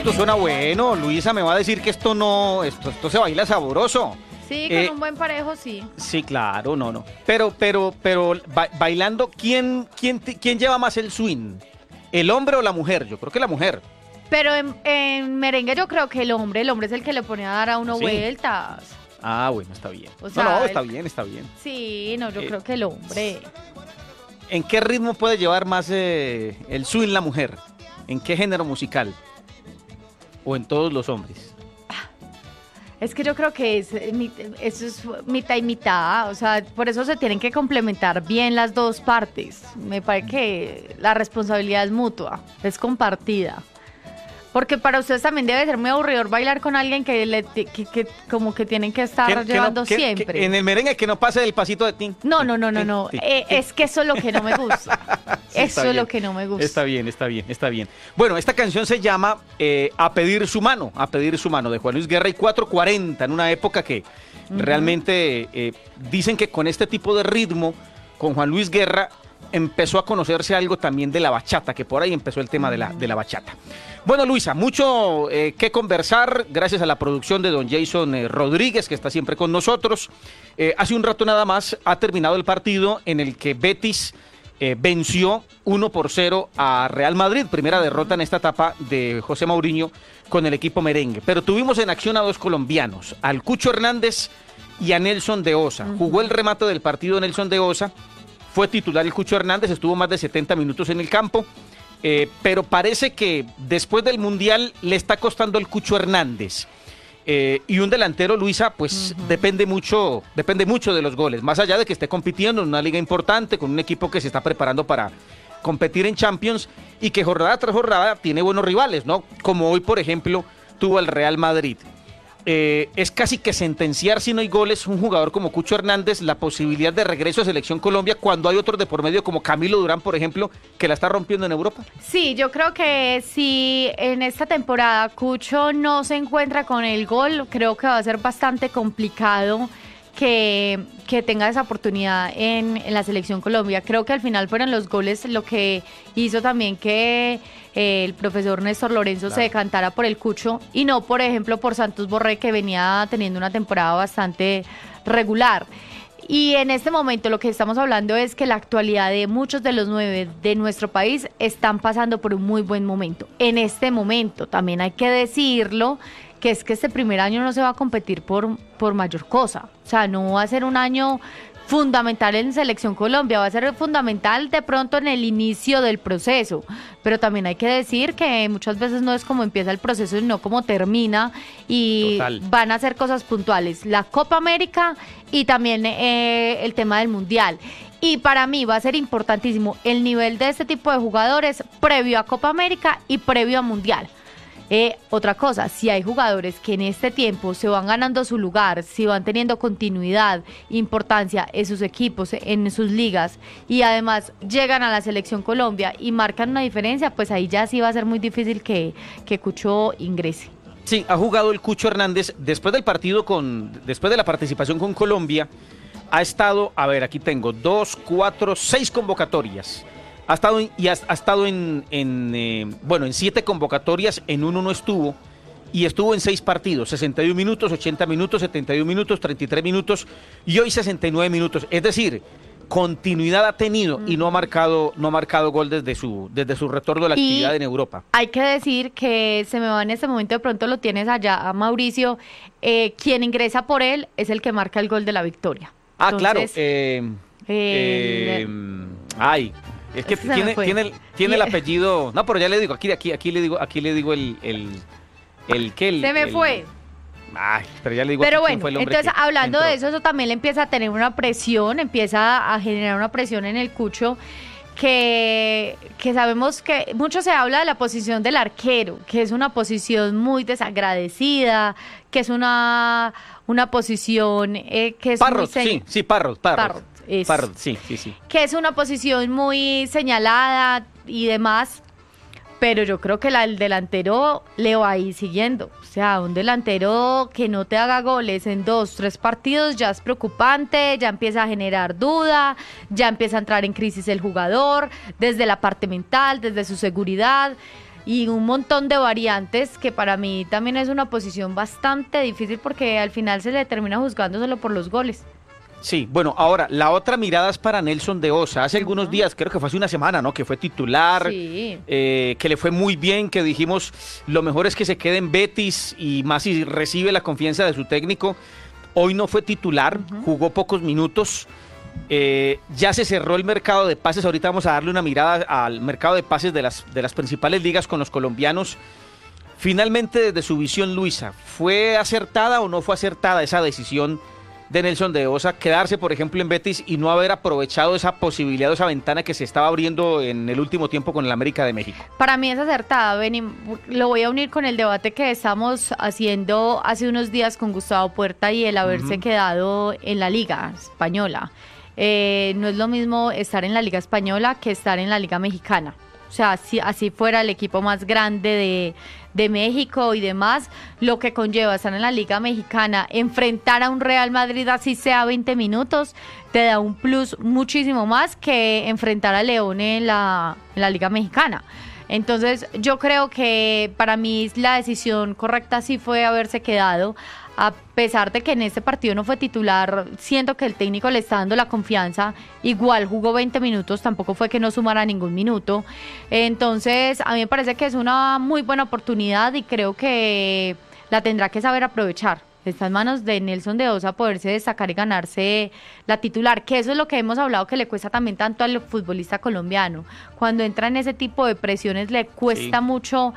esto suena bueno. Luisa me va a decir que esto no, esto se baila sabroso. Sí, con un buen parejo, sí. Sí, claro, no. Pero bailando, ¿quién lleva más el swing? ¿El hombre o la mujer? Yo creo que la mujer. Pero en merengue yo creo que el hombre es el que le pone a dar a uno vueltas. Ah, bueno, está bien. O sea, no, está bien. Sí, no, yo creo que el hombre. ¿En qué ritmo puede llevar más el swing la mujer? ¿En qué género musical? ¿O en todos los hombres? Es que yo creo que eso es mitad y mitad, o sea, por eso se tienen que complementar bien las dos partes. Me parece que la responsabilidad es mutua, es compartida. Porque para ustedes también debe ser muy aburridor bailar con alguien que como que tienen que estar llevando siempre. En el merengue que no pase del pasito de tin. No. Es que eso es lo que no me gusta. Sí, eso es lo que no me gusta. Está bien. Bueno, esta canción se llama A pedir su mano, de Juan Luis Guerra y 440, en una época que realmente dicen que con este tipo de ritmo, con Juan Luis Guerra, empezó a conocerse algo también de la bachata, que por ahí empezó el tema de la bachata. Bueno, Luisa, mucho que conversar, gracias a la producción de don Jason Rodríguez, que está siempre con nosotros. Hace un rato nada más ha terminado el partido en el que Betis venció 1-0 a Real Madrid, primera derrota en esta etapa de José Mourinho con el equipo merengue. Pero tuvimos en acción a dos colombianos, al Cucho Hernández y a Nelson de Osa. Jugó el remate del partido Nelson de Osa, fue titular el Cucho Hernández, estuvo más de 70 minutos en el campo. Pero parece que después del Mundial le está costando el Cucho Hernández. Y un delantero, Luisa, pues depende mucho de los goles. Más allá de que esté compitiendo en una liga importante, con un equipo que se está preparando para competir en Champions y que jornada tras jornada tiene buenos rivales, ¿no? Como hoy, por ejemplo, tuvo el Real Madrid. Es casi que sentenciar, si no hay goles, un jugador como Cucho Hernández la posibilidad de regreso a Selección Colombia cuando hay otros de por medio como Camilo Durán, por ejemplo, que la está rompiendo en Europa. Sí, yo creo que si en esta temporada Cucho no se encuentra con el gol, creo que va a ser bastante complicado que tenga esa oportunidad en la Selección Colombia. Creo que al final fueron los goles lo que hizo también que el profesor Néstor Lorenzo se decantara por el Cucho y no, por ejemplo, por Santos Borré, que venía teniendo una temporada bastante regular. Y en este momento lo que estamos hablando es que la actualidad de muchos de los 9 de nuestro país están pasando por un muy buen momento. En este momento, también hay que decirlo, que es que este primer año no se va a competir por mayor cosa. O sea, no va a ser un año fundamental en Selección Colombia, va a ser fundamental de pronto en el inicio del proceso, pero también hay que decir que muchas veces no es como empieza el proceso, sino como termina, y van a ser cosas puntuales, la Copa América y también el tema del Mundial. Y para mí va a ser importantísimo el nivel de este tipo de jugadores previo a Copa América y previo a Mundial. Otra cosa, si hay jugadores que en este tiempo se van ganando su lugar, si van teniendo continuidad, importancia en sus equipos, en sus ligas, y además llegan a la Selección Colombia y marcan una diferencia, pues ahí ya sí va a ser muy difícil que Cucho ingrese. Sí, ha jugado el Cucho Hernández después del partido después de la participación con Colombia, ha estado, a ver, aquí tengo 2, 4, 6 convocatorias. Ha estado en 7 convocatorias, en uno no estuvo, y estuvo en 6 partidos, 61 minutos, 80 minutos, 71 minutos, 33 minutos, y hoy 69 minutos. Es decir, continuidad ha tenido y no ha marcado gol desde su retorno a la actividad en Europa. Hay que decir que se me va en este momento, de pronto lo tienes allá a Mauricio, quien ingresa por él es el que marca el gol de la victoria. Entonces, claro. Es que tiene el apellido. No, pero ya le digo, aquí le digo el que se me fue. Ay, pero ya le digo. Pero bueno, fue el hombre, entonces hablando de eso también le empieza a tener una presión, empieza a generar una presión en el Cucho, que sabemos que mucho se habla de la posición del arquero, que es una posición muy desagradecida, que es una posición que es Parrot, muy Parrot. Parrot, sí. Que es una posición muy señalada y demás, pero yo creo que el delantero le va a ir siguiendo. O sea, un delantero que no te haga goles en 2, 3 partidos ya es preocupante, ya empieza a generar duda, ya empieza a entrar en crisis el jugador, desde la parte mental, desde su seguridad. y un montón de variantes que para mí también es una posición bastante difícil porque al final se le termina juzgando solo por los goles. Sí, bueno, ahora, la otra mirada es para Nelson de Osa. Hace algunos días, creo que fue hace una semana, ¿no? Que fue titular, Sí. Que le fue muy bien, que dijimos, lo mejor es que se quede en Betis y más si recibe la confianza de su técnico. Hoy no fue titular, jugó pocos minutos. Ya se cerró el mercado de pases. Ahorita vamos a darle una mirada al mercado de pases de las principales ligas con los colombianos. Finalmente, desde su visión, Luisa, ¿fue acertada o no fue acertada esa decisión de Nelson de Osa, quedarse, por ejemplo, en Betis y no haber aprovechado esa posibilidad, esa ventana que se estaba abriendo en el último tiempo con el América de México? Para mí es acertada, Benny. Lo voy a unir con el debate que estamos haciendo hace unos días con Gustavo Puerta y el haberse quedado en la Liga Española. No es lo mismo estar en la Liga Española que estar en la Liga Mexicana. O sea, si así fuera el equipo más grande de México y demás, lo que conlleva estar en la Liga Mexicana, enfrentar a un Real Madrid así sea 20 minutos, te da un plus muchísimo más que enfrentar a León en la Liga Mexicana. Entonces yo creo que para mí la decisión correcta sí fue haberse quedado. A pesar de que en este partido no fue titular, siento que el técnico le está dando la confianza, igual jugó 20 minutos, tampoco fue que no sumara ningún minuto, entonces a mí me parece que es una muy buena oportunidad y creo que la tendrá que saber aprovechar. Está en manos de Nelson de Osa poderse destacar y ganarse la titular, que eso es lo que hemos hablado que le cuesta también tanto al futbolista colombiano. Cuando entra en ese tipo de presiones le cuesta mucho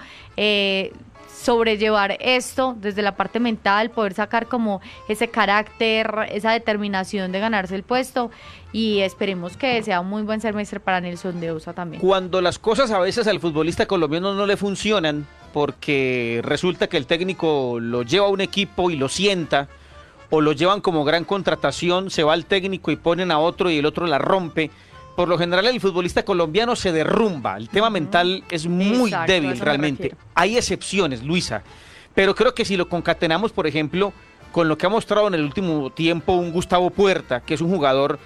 sobrellevar esto desde la parte mental, poder sacar como ese carácter, esa determinación de ganarse el puesto, y esperemos que sea un muy buen semestre para Nelson de Osa también. Cuando las cosas a veces al futbolista colombiano no le funcionan, porque resulta que el técnico lo lleva a un equipo y lo sienta, o lo llevan como gran contratación, se va el técnico y ponen a otro y el otro la rompe. Por lo general el futbolista colombiano se derrumba, el tema mental es muy débil realmente. Hay excepciones, Luisa, pero creo que si lo concatenamos, por ejemplo, con lo que ha mostrado en el último tiempo un Gustavo Puerta, que es un jugador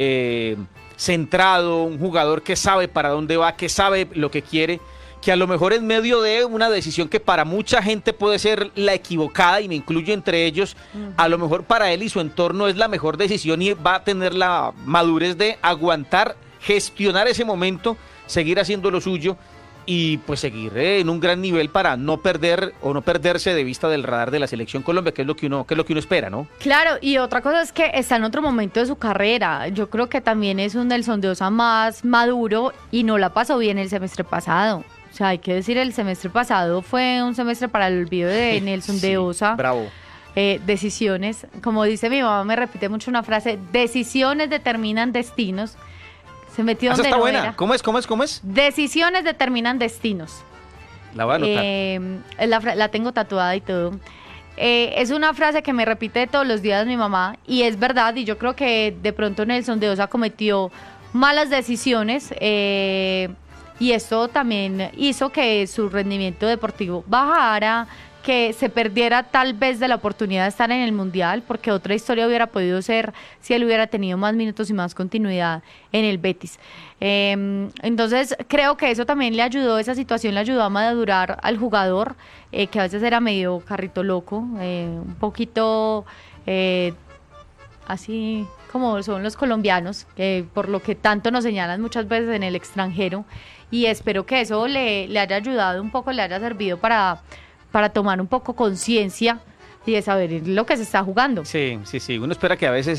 centrado, un jugador que sabe para dónde va, que sabe lo que quiere, que a lo mejor en medio de una decisión que para mucha gente puede ser la equivocada, y me incluyo entre ellos, a lo mejor para él y su entorno es la mejor decisión y va a tener la madurez de aguantar, gestionar ese momento, seguir haciendo lo suyo y pues seguir en un gran nivel para no perder o no perderse de vista del radar de la selección Colombia, que es lo que uno espera, ¿no? Claro, y otra cosa es que está en otro momento de su carrera. Yo creo que también es un Nelson de Osa más maduro y no la pasó bien el semestre pasado. O sea, hay que decir, el semestre pasado fue un semestre para el olvido de Nelson de Osa. Bravo. Decisiones, como dice mi mamá, me repite mucho una frase: decisiones determinan destinos. Se metió donde está no buena. era. ¿Cómo es? Decisiones determinan destinos. La voy a anotar. La tengo tatuada y todo. Es una frase que me repite todos los días mi mamá y es verdad, y yo creo que de pronto Nelson de Osa cometió malas decisiones y esto también hizo que su rendimiento deportivo bajara, que se perdiera tal vez de la oportunidad de estar en el Mundial, porque otra historia hubiera podido ser si él hubiera tenido más minutos y más continuidad en el Betis. Entonces creo que eso también le ayudó, esa situación le ayudó a madurar al jugador, que a veces era medio carrito loco, un poquito así como son los colombianos, por lo que tanto nos señalan muchas veces en el extranjero, y espero que eso le haya ayudado un poco, le haya servido para tomar un poco conciencia y de saber lo que se está jugando. Sí. Uno espera que a veces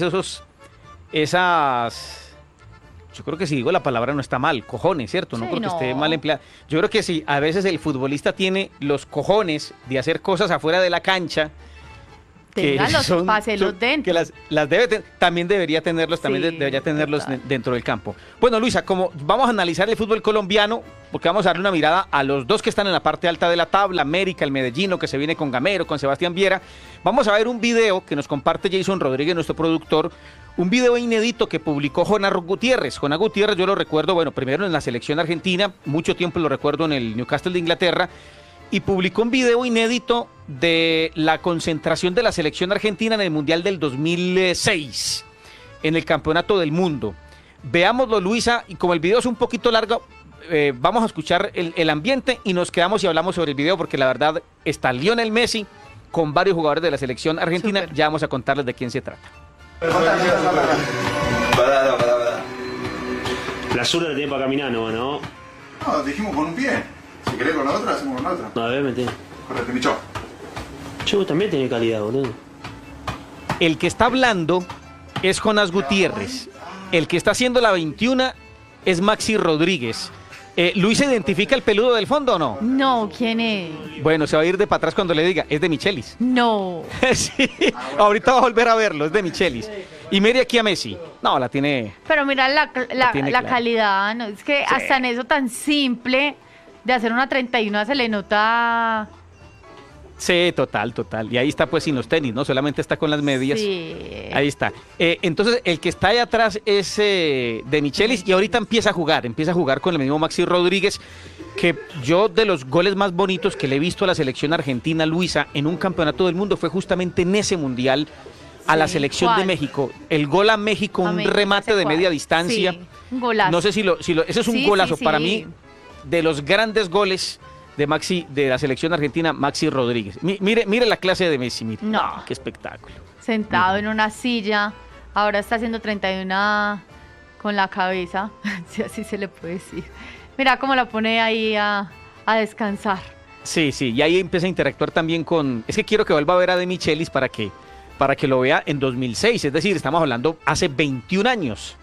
esas, yo creo que si digo la palabra no está mal, cojones, ¿cierto? No porque esté mal empleada. Yo creo que sí, a veces el futbolista tiene los cojones de hacer cosas afuera de la cancha, páselos dentro. Que las debe también debería tenerlos, debería tenerlos dentro del campo. Bueno, Luisa, como vamos a analizar el fútbol colombiano, porque vamos a darle una mirada a los dos que están en la parte alta de la tabla, América, el Medellín, que se viene con Gamero, con Sebastián Viera. Vamos a ver un video que nos comparte Jason Rodríguez, nuestro productor, un video inédito que publicó Jonás Gutiérrez. Jonás Gutiérrez yo lo recuerdo, bueno, primero en la selección argentina, mucho tiempo lo recuerdo en el Newcastle de Inglaterra, y publicó un video inédito de la concentración de la selección argentina en el Mundial del 2006, en el Campeonato del Mundo. Veámoslo, Luisa, y como el video es un poquito largo, vamos a escuchar el ambiente y nos quedamos y hablamos sobre el video porque la verdad está Lionel Messi con varios jugadores de la selección argentina. Súper. Ya vamos a contarles de quién se trata. Pará. La zurda la tiene para caminar, ¿no? No, dijimos con un pie. Si querés con la otra, hacemos con la otra. A ver, metí. Correte, Micho. Che, vos también tenés calidad, boludo. El que está hablando es Jonás Gutiérrez. El que está haciendo la 21 es Maxi Rodríguez. ¿Luis identifica el peludo del fondo o no? No, ¿quién es? Bueno, se va a ir de para atrás cuando le diga, es de Michelis. No. Sí, ahorita va a volver a verlo, es de Michelis. Y mire aquí a Messi. No, la tiene... Pero mira tiene la clara. calidad, ¿no? Es que hasta en eso tan simple de hacer una 31 se le nota... Sí, total. Y ahí está pues sin los tenis, ¿no? Solamente está con las medias. Sí. Ahí está. Entonces, el que está ahí atrás es de Michelis y ahorita empieza a jugar con el mismo Maxi Rodríguez, que yo de los goles más bonitos que le he visto a la selección argentina, Luisa, en un campeonato del mundo fue justamente en ese mundial a la Sí, selección ¿cuál? de México. El gol a México, A un México, remate ¿ese de cuál? media distancia. Sí, un golazo. No sé si ese es un Sí, golazo sí, para sí. mí, de los grandes goles de la selección argentina, Maxi Rodríguez. Mire la clase de Messi, mire. No. Qué espectáculo. Sentado en una silla, ahora está haciendo 31 con la cabeza, si así se le puede decir. Mira cómo la pone ahí a descansar. Sí, y ahí empieza a interactuar también con... Es que quiero que vuelva a ver a De Michelis para que lo vea en 2006. Es decir, estamos hablando hace 21 años.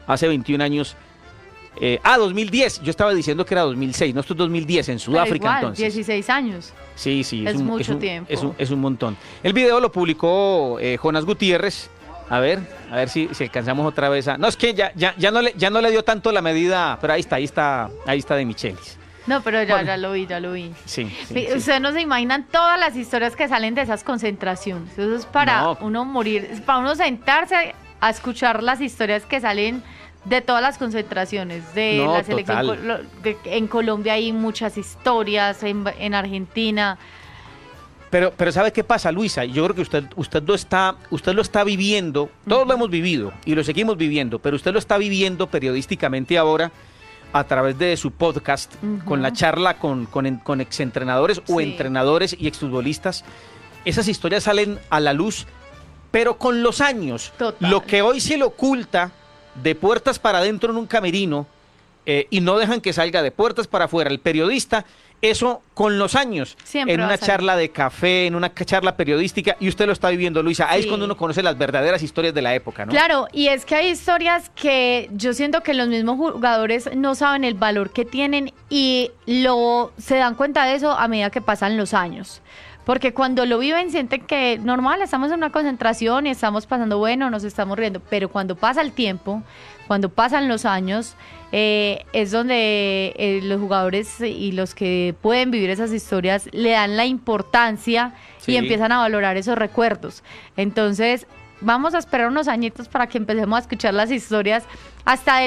2010. Yo estaba diciendo que era 2006. No, esto es 2010 en Sudáfrica. Pero igual, Entonces. 16 años. Sí, Es mucho tiempo. Es un montón. El video lo publicó Jonás Gutiérrez. A ver si alcanzamos otra vez a... No, es que ya no le dio tanto la medida, pero ahí está De Michelis. No, pero Bueno. ya lo vi. Sí. Ustedes no se imaginan todas las historias que salen de esas concentraciones. Eso es para No. uno morir, es para uno sentarse a escuchar las historias que salen de todas las concentraciones de No, la selección. total. En Colombia hay muchas historias, en Argentina. Pero ¿sabe qué pasa, Luisa? Yo creo que usted lo está viviendo, todos lo hemos vivido y lo seguimos viviendo, pero usted lo está viviendo periodísticamente ahora a través de su podcast, con la charla con exentrenadores o Sí. entrenadores y exfutbolistas. Esas historias salen a la luz, pero con los años. Total. Lo que hoy se le oculta de puertas para adentro en un camerino y no dejan que salga de puertas para afuera el periodista, eso con los años, Siempre en va a una salir. charla de café, en una charla periodística, y usted lo está viviendo, Luisa. Ahí es Sí. cuando uno conoce las verdaderas historias de la época, ¿no? Claro, y es que hay historias que yo siento que los mismos jugadores no saben el valor que tienen y se dan cuenta de eso a medida que pasan los años. Porque cuando lo viven sienten que normal, estamos en una concentración y estamos pasando bueno, nos estamos riendo, pero cuando pasa el tiempo, cuando pasan los años, es donde los jugadores y los que pueden vivir esas historias le dan la importancia Sí. y empiezan a valorar esos recuerdos. Entonces, vamos a esperar unos añitos para que empecemos a escuchar las historias hasta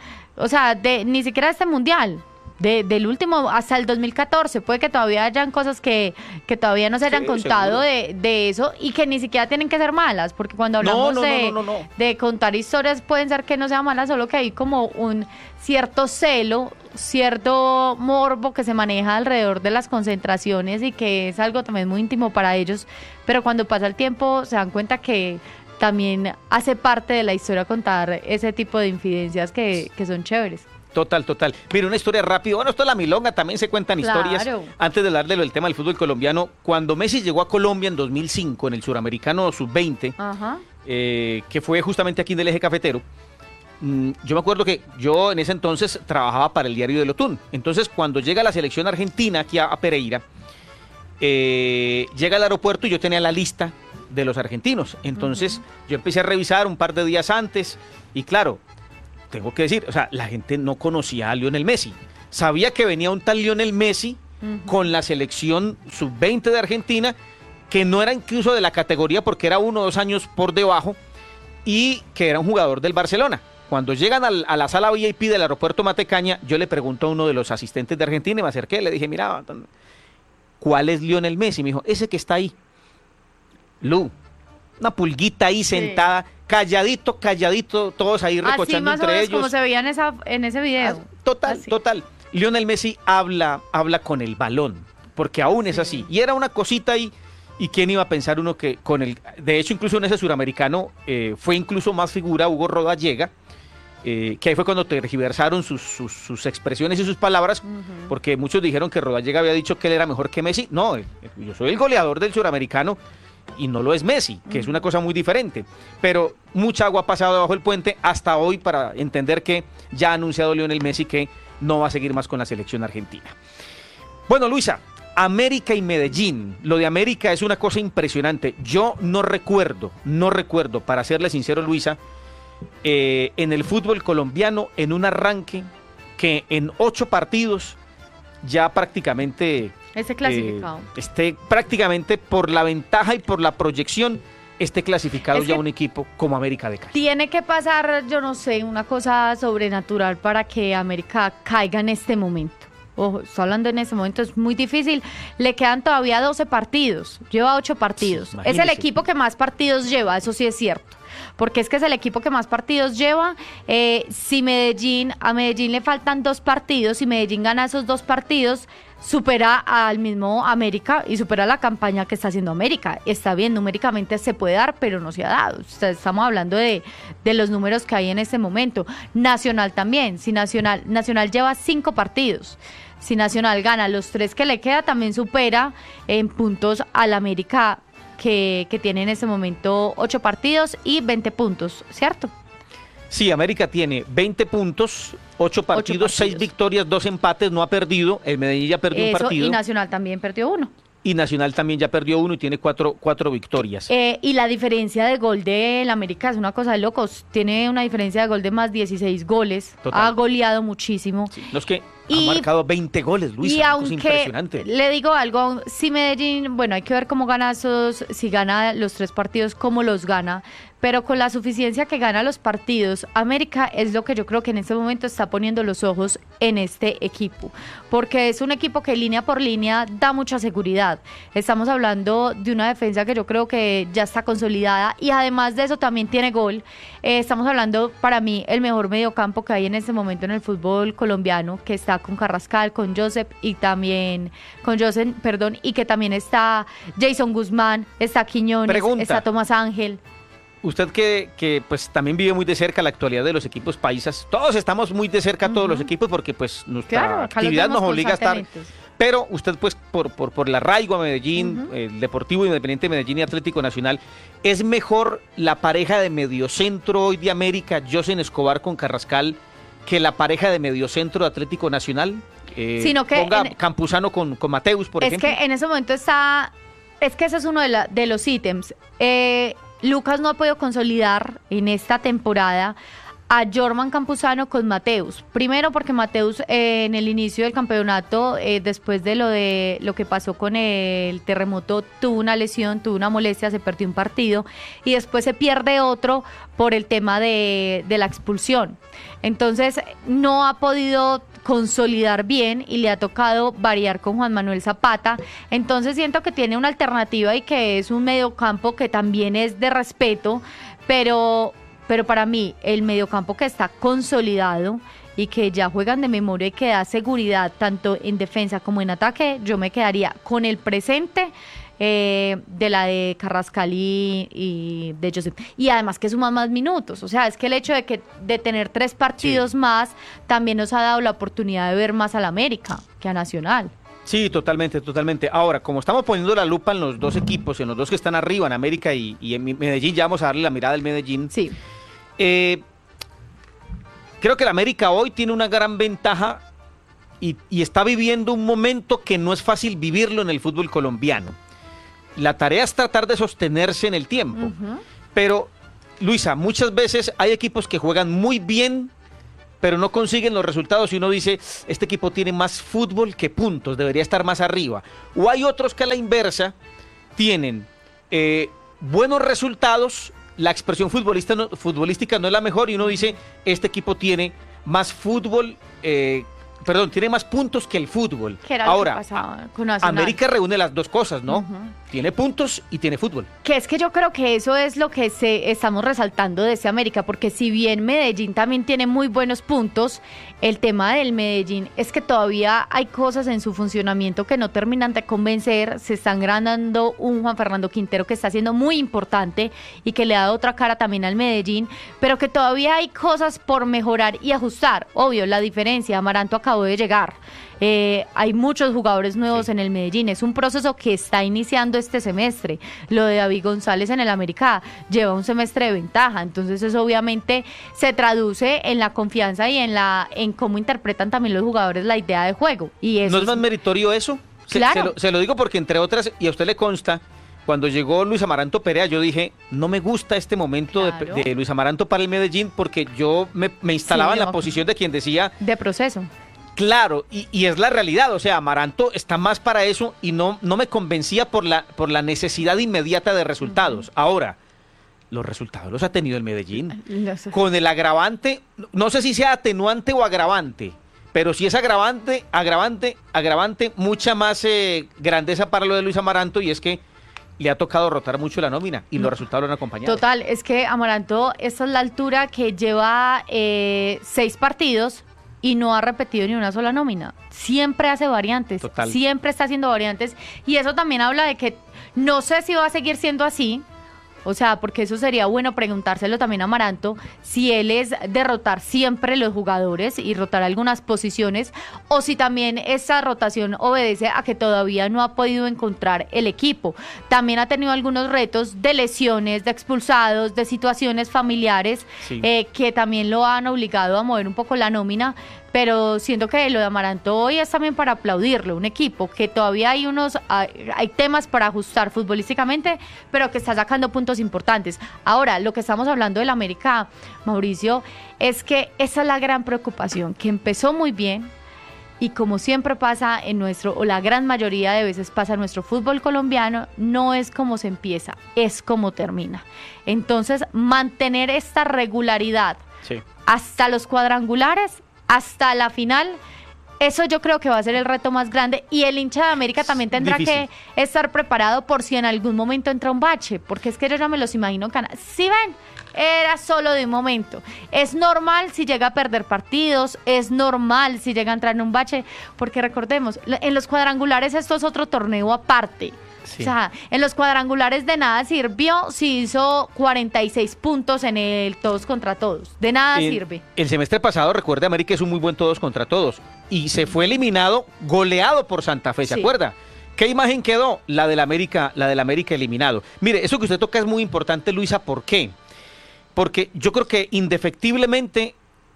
ni siquiera este mundial. Del último hasta el 2014, puede que todavía hayan cosas que todavía no se hayan Sí, contado seguro. de eso y que ni siquiera tienen que ser malas, porque cuando hablamos No. de contar historias pueden ser que no sean malas, solo que hay como un cierto celo, cierto morbo que se maneja alrededor de las concentraciones y que es algo también muy íntimo para ellos, pero cuando pasa el tiempo se dan cuenta que también hace parte de la historia contar ese tipo de infidencias que son chéveres. Total. Mire, una historia rápida. Bueno, esto es la milonga, también se cuentan Claro. historias. Antes de hablar del tema del fútbol colombiano, cuando Messi llegó a Colombia en 2005, en el Suramericano Sub-20, Ajá. que fue justamente aquí en el Eje Cafetero, yo me acuerdo que yo en ese entonces trabajaba para el diario de Lotún. Entonces, cuando llega la selección argentina aquí a Pereira, llega al aeropuerto y yo tenía la lista de los argentinos. Entonces, yo empecé a revisar un par de días antes y claro, tengo que decir, o sea, la gente no conocía a Lionel Messi. Sabía que venía un tal Lionel Messi con la selección sub-20 de Argentina, que no era incluso de la categoría porque era 1 o 2 años por debajo y que era un jugador del Barcelona. Cuando llegan a la sala VIP del aeropuerto Matecaña, yo le pregunto a uno de los asistentes de Argentina y me acerqué, le dije, mira, ¿cuál es Lionel Messi? Me dijo, ese que está ahí. Lu, una pulguita ahí sentada, calladito, todos ahí Así recochando más o entre menos ellos. como se veía en ese video. Total. Lionel Messi habla con el balón, porque aún es así. Y era una cosita ahí, y quién iba a pensar uno que con el... De hecho, incluso en ese suramericano fue incluso más figura Hugo Rodallega, que ahí fue cuando tergiversaron sus expresiones y sus palabras, porque muchos dijeron que Rodallega había dicho que él era mejor que Messi. No, yo soy el goleador del suramericano y no lo es Messi, que es una cosa muy diferente. Pero mucha agua ha pasado debajo del puente hasta hoy para entender que ya ha anunciado Lionel Messi que no va a seguir más con la selección argentina. Bueno, Luisa, América y Medellín. Lo de América es una cosa impresionante. Yo no recuerdo, para serle sincero, Luisa, en el fútbol colombiano, en un arranque que en 8 partidos ya prácticamente Ese clasificado. esté prácticamente por la ventaja y por la proyección, esté clasificado ya un equipo como América de Cali. Tiene que pasar, yo no sé, una cosa sobrenatural para que América caiga en este momento. Ojo, estoy hablando en ese momento, es muy difícil. Le quedan todavía 12 partidos, lleva 8 partidos. Sí, es el equipo que más partidos lleva, eso sí es cierto. Porque es que es el equipo que más partidos lleva. Si a Medellín le faltan 2 partidos, si Medellín gana esos 2 partidos, supera al mismo América y supera la campaña que está haciendo América. Está bien, numéricamente se puede dar, pero no se ha dado. O sea, estamos hablando de los números que hay en este momento. Nacional también. Si Nacional lleva 5 partidos. Si Nacional gana los 3 que le queda, también supera en puntos al América que tiene en este momento 8 partidos y 20 puntos, ¿cierto? Sí, América tiene 20 puntos, 8 partidos, 6 victorias, 2 empates, no ha perdido. El Medellín ya perdió un partido. Y Nacional también perdió 1. Y Nacional también ya perdió 1 y tiene 4 victorias. Y la diferencia de gol del América es una cosa de locos. Tiene una diferencia de gol de más 16 goles. Total. Ha goleado muchísimo. Sí, los que han marcado 20 goles, Luis. Y aunque le digo algo, si Medellín, bueno, hay que ver cómo gana si gana los 3 partidos, cómo los gana. Pero con la suficiencia que gana los partidos, América es lo que yo creo que en este momento está poniendo los ojos en este equipo. Porque es un equipo que línea por línea da mucha seguridad. Estamos hablando de una defensa que yo creo que ya está consolidada y además de eso también tiene gol. Estamos hablando, para mí, el mejor mediocampo que hay en este momento en el fútbol colombiano, que está con Carrascal, con Joseph y también y que también está Jason Guzmán, está Quiñones, está Tomás Ángel. Usted que pues también vive muy de cerca la actualidad de los equipos paisas, todos estamos muy de cerca, todos los equipos, porque pues nuestra actividad nos obliga a estar, pero usted pues por el arraigo a Medellín, el Deportivo Independiente de Medellín y Atlético Nacional, ¿es mejor la pareja de mediocentro hoy de América, Josen Escobar con Carrascal, que la pareja de mediocentro de Atlético Nacional? Sino que Campuzano con Mateus, por ejemplo. Es que en ese momento es que ese es uno de los ítems. Lucas no ha podido consolidar en esta temporada a Jorman Campuzano con Mateus. Primero porque Mateus en el inicio del campeonato, después de lo que pasó con el terremoto, tuvo una lesión, tuvo una molestia, se perdió un partido y después se pierde otro por el tema de la expulsión. Entonces no ha podido consolidar bien y le ha tocado variar con Juan Manuel Zapata. Entonces siento que tiene una alternativa y que es un mediocampo que también es de respeto, pero para mí el mediocampo que está consolidado y que ya juegan de memoria y que da seguridad tanto en defensa como en ataque, yo me quedaría con el presente de la de Carrascal y de Joseph. Y además que suman más minutos. O sea, es que el hecho de tener 3 partidos más también nos ha dado la oportunidad de ver más al América que a Nacional. Sí, totalmente. Ahora, como estamos poniendo la lupa en los 2 equipos, en los 2 que están arriba, en América y en Medellín, ya vamos a darle la mirada al Medellín. Sí. Creo que el América hoy tiene una gran ventaja y está viviendo un momento que no es fácil vivirlo en el fútbol colombiano. La tarea es tratar de sostenerse en el tiempo. Pero, Luisa, muchas veces hay equipos que juegan muy bien, pero no consiguen los resultados y uno dice, este equipo tiene más fútbol que puntos, debería estar más arriba. O hay otros que a la inversa tienen buenos resultados, la expresión futbolística no es la mejor y uno dice, este equipo tiene más fútbol tiene más puntos que el fútbol. Que era Ahora, lo que pasaba con Nacional. América reúne las dos cosas, ¿no? Tiene puntos y tiene fútbol. Que es que yo creo que eso es lo que estamos resaltando de ese América, porque si bien Medellín también tiene muy buenos puntos, el tema del Medellín es que todavía hay cosas en su funcionamiento que no terminan de convencer. Se están ganando un Juan Fernando Quintero que está siendo muy importante y que le ha dado otra cara también al Medellín, pero que todavía hay cosas por mejorar y ajustar. Obvio, la diferencia, Amaranto acabó de llegar. Hay muchos jugadores nuevos en el Medellín, es un proceso que está iniciando este semestre. Lo de David González en el América lleva un semestre de ventaja, entonces eso obviamente se traduce en la confianza y en cómo interpretan también los jugadores la idea de juego. Y eso ¿no es más meritorio eso? Claro. Se lo digo porque, entre otras, y a usted le consta, cuando llegó Luis Amaranto Perea, yo dije, no me gusta este momento Claro. de Luis Amaranto para el Medellín, porque yo me instalaba Sí, en la posición de quien decía, de proceso. claro, y es la realidad, o sea, Amaranto está más para eso y no me convencía por la necesidad inmediata de resultados. Ahora, los resultados los ha tenido el Medellín. Con el agravante, no sé si sea atenuante o agravante, pero si es agravante, mucha más grandeza para lo de Luis Amaranto, y es que le ha tocado rotar mucho la nómina y los resultados lo han acompañado. Total, es que Amaranto, esta es la altura que lleva 6 partidos y no ha repetido ni una sola nómina. Siempre hace variantes, Total. Siempre está haciendo variantes, y eso también habla de que no sé si va a seguir siendo así. O sea, porque eso sería bueno preguntárselo también a Amaranto, si él es de rotar siempre los jugadores y rotar algunas posiciones, o si también esa rotación obedece a que todavía no ha podido encontrar el equipo. También ha tenido algunos retos de lesiones, de expulsados, de situaciones familiares, Sí. Que también lo han obligado a mover un poco la nómina. Pero siento que lo de Amaranto hoy es también para aplaudirlo, un equipo que todavía hay temas para ajustar futbolísticamente, pero que está sacando puntos importantes. Ahora, lo que estamos hablando del América, Mauricio, es que esa es la gran preocupación, que empezó muy bien, y como siempre pasa o la gran mayoría de veces pasa en nuestro fútbol colombiano, no es como se empieza, es como termina. Entonces, mantener esta regularidad Sí. hasta los cuadrangulares, hasta la final, eso yo creo que va a ser el reto más grande, y el hincha de América también tendrá Difícil. que estar preparado por si en algún momento entra un bache, porque es que yo ya me los imagino si ven, era solo de un momento. Es normal si llega a perder partidos, es normal si llega a entrar en un bache, porque recordemos, en los cuadrangulares esto es otro torneo aparte. Sí. O sea, en los cuadrangulares de nada sirvió si hizo 46 puntos en el todos contra todos. De nada sirve. El semestre pasado, recuerde, América es un muy buen todos contra todos. Y se fue eliminado, goleado por Santa Fe, ¿se Sí. acuerda? ¿Qué imagen quedó? La del América eliminado. Mire, eso que usted toca es muy importante, Luisa. ¿Por qué? Porque yo creo que indefectiblemente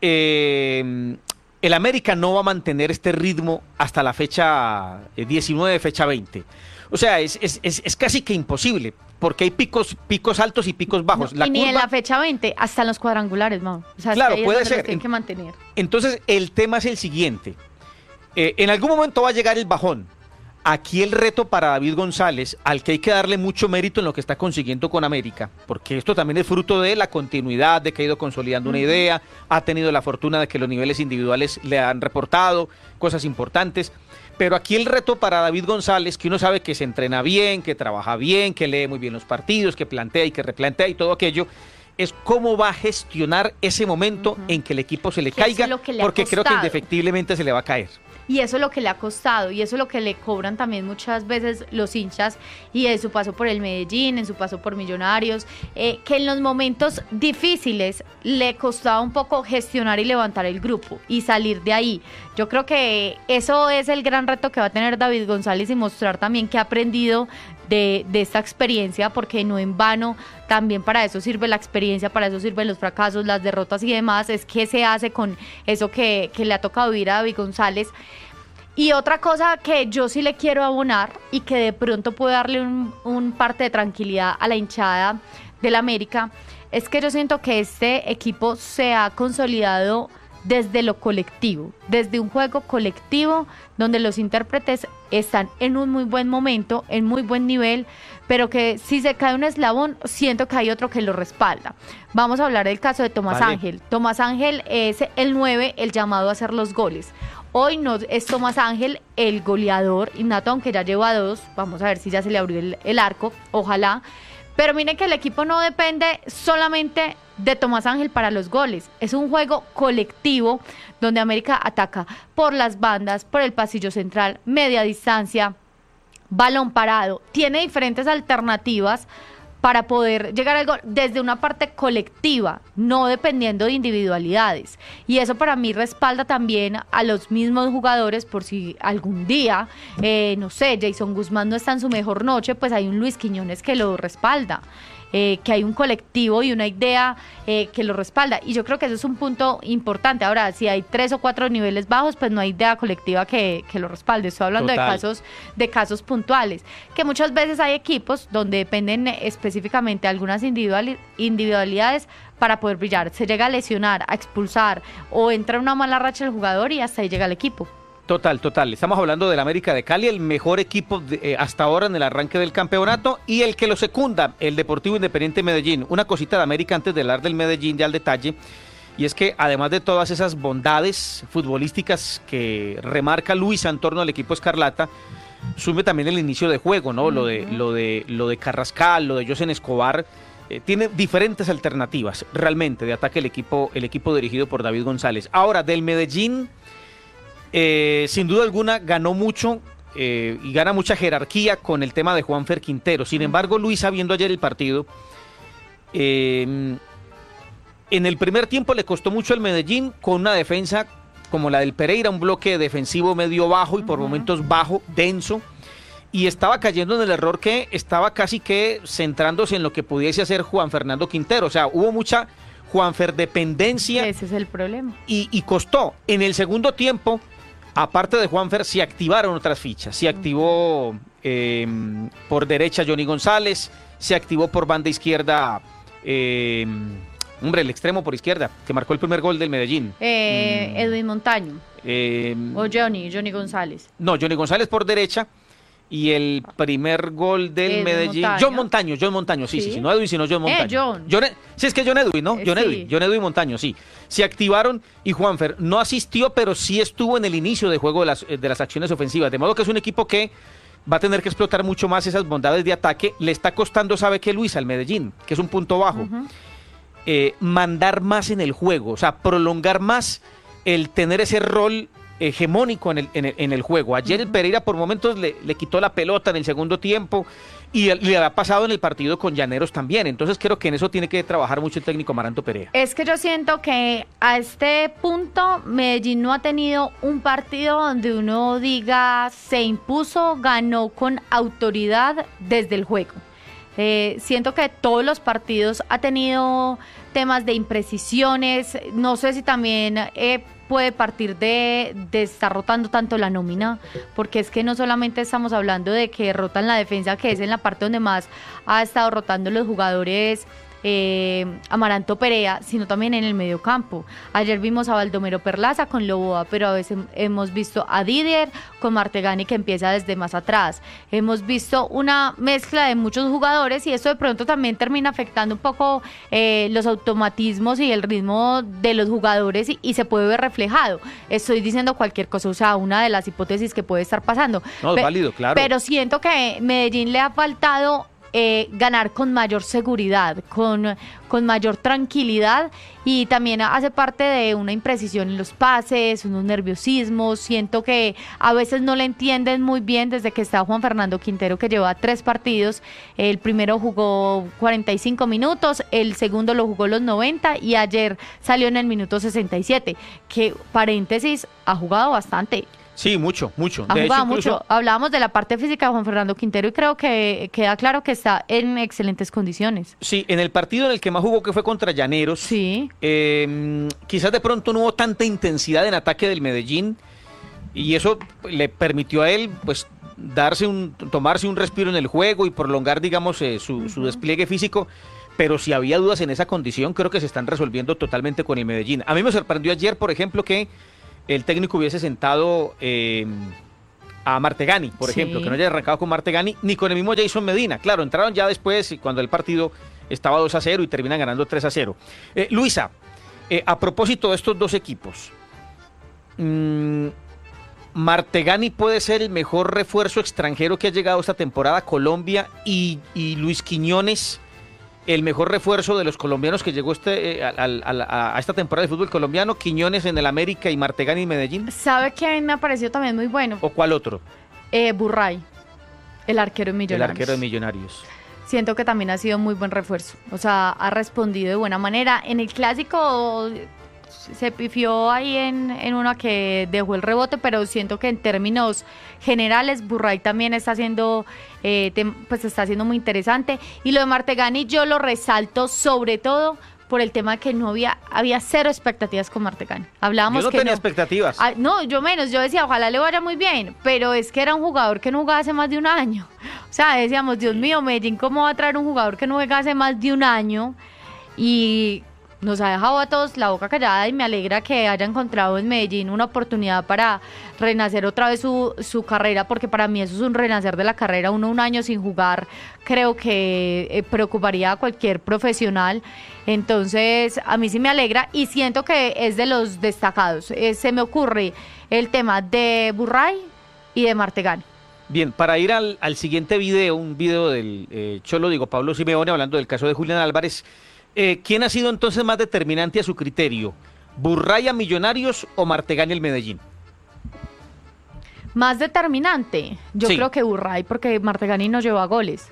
el América no va a mantener este ritmo hasta la fecha 19, fecha 20. O sea, es casi que imposible, porque hay picos altos y picos bajos. No, y ni en la fecha 20, hasta en los cuadrangulares, Mau. O sea, Claro, es que ahí puede es donde ser. los tienen que mantener. Entonces, el tema es el siguiente. En algún momento va a llegar el bajón. Aquí el reto para David González, al que hay que darle mucho mérito en lo que está consiguiendo con América, porque esto también es fruto de la continuidad, de que ha ido consolidando una idea, ha tenido la fortuna de que los niveles individuales le han reportado cosas importantes. Pero aquí el reto para David González, que uno sabe que se entrena bien, que trabaja bien, que lee muy bien los partidos, que plantea y que replantea y todo aquello, es cómo va a gestionar ese momento en que el equipo se le Que eso caiga, es lo que le ha porque creo que costado. indefectiblemente se le va a caer. Y eso es lo que le ha costado, y eso es lo que le cobran también muchas veces los hinchas, y en su paso por el Medellín, en su paso por Millonarios, que en los momentos difíciles le costaba un poco gestionar y levantar el grupo y salir de ahí. Yo creo que eso es el gran reto que va a tener David González, y mostrar también que ha aprendido de esta experiencia, porque no en vano también para eso sirve la experiencia, para eso sirven los fracasos, las derrotas y demás. Es que se hace con eso que le ha tocado vivir a David González. Y otra cosa que yo sí le quiero abonar, y que de pronto puede darle un parte de tranquilidad a la hinchada del América, es que yo siento que este equipo se ha consolidado desde lo colectivo, desde un juego colectivo donde los intérpretes están en un muy buen momento, en muy buen nivel, pero que si se cae un eslabón, siento que hay otro que lo respalda. Vamos a hablar del caso de Tomás Vale. Ángel. Tomás Ángel es el 9, el llamado a hacer los goles. Hoy no es Tomás Ángel el goleador innato, aunque ya lleva 2. Vamos a ver si ya se le abrió el arco, ojalá. Pero miren que el equipo no depende solamente de Tomás Ángel para los goles. Es un juego colectivo donde América ataca por las bandas, por el pasillo central, media distancia, balón parado. Tiene diferentes alternativas para poder llegar al gol desde una parte colectiva, no dependiendo de individualidades. Y eso para mí respalda también a los mismos jugadores, por si algún día, no sé, Jason Guzmán no está en su mejor noche, pues hay un Luis Quiñones que lo respalda. Que hay un colectivo y una idea que lo respalda, y yo creo que eso es un punto importante. Ahora, si hay 3 o 4 niveles bajos, pues no hay idea colectiva que lo respalde. Estoy hablando de casos puntuales, que muchas veces hay equipos donde dependen específicamente de algunas individualidades para poder brillar. Se llega a lesionar, a expulsar, o entra en una mala racha el jugador y hasta ahí llega el equipo. Total. Estamos hablando del América de Cali, el mejor equipo hasta ahora en el arranque del campeonato, y el que lo secunda, el Deportivo Independiente Medellín. Una cosita de América antes de hablar del Medellín ya al detalle, y es que además de todas esas bondades futbolísticas que remarca Luisa en torno al equipo Escarlata, sume también el inicio de juego, ¿no? Lo de Carrascal, lo de Josen Escobar. Tiene diferentes alternativas realmente de ataque el equipo dirigido por David González. Ahora, del Medellín, sin duda alguna ganó mucho y gana mucha jerarquía con el tema de Juanfer Quintero. Sin embargo, Luisa, viendo ayer el partido, en el primer tiempo le costó mucho al Medellín con una defensa como la del Pereira, un bloque defensivo medio bajo y por momentos bajo, denso, y estaba cayendo en el error que estaba casi que centrándose en lo que pudiese hacer Juan Fernando Quintero. O sea, hubo mucha Juanfer dependencia. Ese es el problema. Y costó. En el segundo tiempo, aparte de Juanfer, se activaron otras fichas. Se activó por derecha Johnny González, se activó por banda izquierda, el extremo por izquierda, que marcó el primer gol del Medellín. Edwin Montaño. O Johnny González. No, Johnny González por derecha. Y el primer gol del Medellín. John Montaño, sí. No Edwin, sino John Montaño. Sí, es que John Edwin, ¿no? John Edwin Montaño, sí. Se activaron y Juanfer no asistió, pero sí estuvo en el inicio de juego de las acciones ofensivas. De modo que es un equipo que va a tener que explotar mucho más esas bondades de ataque. Le está costando, ¿sabe qué, Luis? Al Medellín, que es un punto bajo. Mandar más en el juego, o sea, prolongar más el tener ese rol hegemónico en el juego. Ayer el Pereira por momentos le quitó la pelota en el segundo tiempo y le ha pasado en el partido con Llaneros también. Entonces creo que en eso tiene que trabajar mucho el técnico Amaranto Perea. Es que yo siento que a este punto Medellín no ha tenido un partido donde uno diga se impuso, ganó con autoridad desde el juego. Siento que todos los partidos ha tenido temas de imprecisiones. No sé si también puede partir de estar rotando tanto la nómina, porque es que no solamente estamos hablando de que rotan la defensa, que es en la parte donde más ha estado rotando los jugadores Amaranto Perea, sino también en el medio campo. Ayer vimos a Baldomero Perlaza con Loboa, pero a veces hemos visto a Didier con Martegani, que empieza desde más atrás. Hemos visto una mezcla de muchos jugadores y eso de pronto también termina afectando un poco los automatismos y el ritmo de los jugadores y se puede ver reflejado. Estoy diciendo cualquier cosa, o sea, una de las hipótesis que puede estar pasando. No, es válido, claro. Pero siento que Medellín le ha faltado ganar con mayor seguridad, con mayor tranquilidad, y también hace parte de una imprecisión en los pases, unos nerviosismos. Siento que a veces no le entienden muy bien desde que está Juan Fernando Quintero, que lleva 3 partidos. El primero jugó 45 minutos, el segundo lo jugó los 90 y ayer salió en el minuto 67, que paréntesis, ha jugado bastante. Sí, mucho. Ha jugado mucho. Hablábamos de la parte física de Juan Fernando Quintero y creo que queda claro que está en excelentes condiciones. Sí, en el partido en el que más jugó, que fue contra Llaneros, sí. Quizás de pronto no hubo tanta intensidad en ataque del Medellín y eso le permitió a él pues tomarse un respiro en el juego y prolongar, digamos, su despliegue físico. Pero si había dudas en esa condición, creo que se están resolviendo totalmente con el Medellín. A mí me sorprendió ayer, por ejemplo, que el técnico hubiese sentado a Martegani, por ejemplo, que no haya arrancado con Martegani, ni con el mismo Jason Medina. Claro, entraron ya después cuando el partido estaba 2-0 y terminan ganando 3-0. Luisa, a propósito de estos dos equipos, Martegani puede ser el mejor refuerzo extranjero que ha llegado esta temporada a Colombia y Luis Quiñones el mejor refuerzo de los colombianos que llegó a esta temporada de fútbol colombiano, Quiñones en el América y Martegani en Medellín. ¿Sabe quién me ha parecido también muy bueno? ¿O cuál otro? Burray, el arquero de Millonarios. El arquero de Millonarios. Siento que también ha sido muy buen refuerzo. O sea, ha respondido de buena manera. En el clásico se pifió ahí en una que dejó el rebote, pero siento que en términos generales Burray también está haciendo está haciendo muy interesante. Y lo de Martegani yo lo resalto sobre todo por el tema de que había cero expectativas con Martegani. Hablábamos yo no que tenía expectativas. No, yo menos, yo decía, ojalá le vaya muy bien, pero es que era un jugador que no jugaba hace más de un año. O sea, decíamos, Dios mío, Medellín, ¿cómo va a traer un jugador que no juega hace más de un año? Y nos ha dejado a todos la boca callada y me alegra que haya encontrado en Medellín una oportunidad para renacer otra vez su carrera, porque para mí eso es un renacer de la carrera. Un año sin jugar creo que preocuparía a cualquier profesional. Entonces a mí sí me alegra y siento que es de los destacados. Se me ocurre el tema de Burray y de Martegani. Bien, para ir al siguiente video, un video del Cholo Diego Pablo Simeone hablando del caso de Julián Álvarez. ¿Quién ha sido entonces más determinante a su criterio? ¿Burray a Millonarios o Martegani al Medellín? Más determinante, yo Sí. creo que Burray, porque Martegani no lleva goles.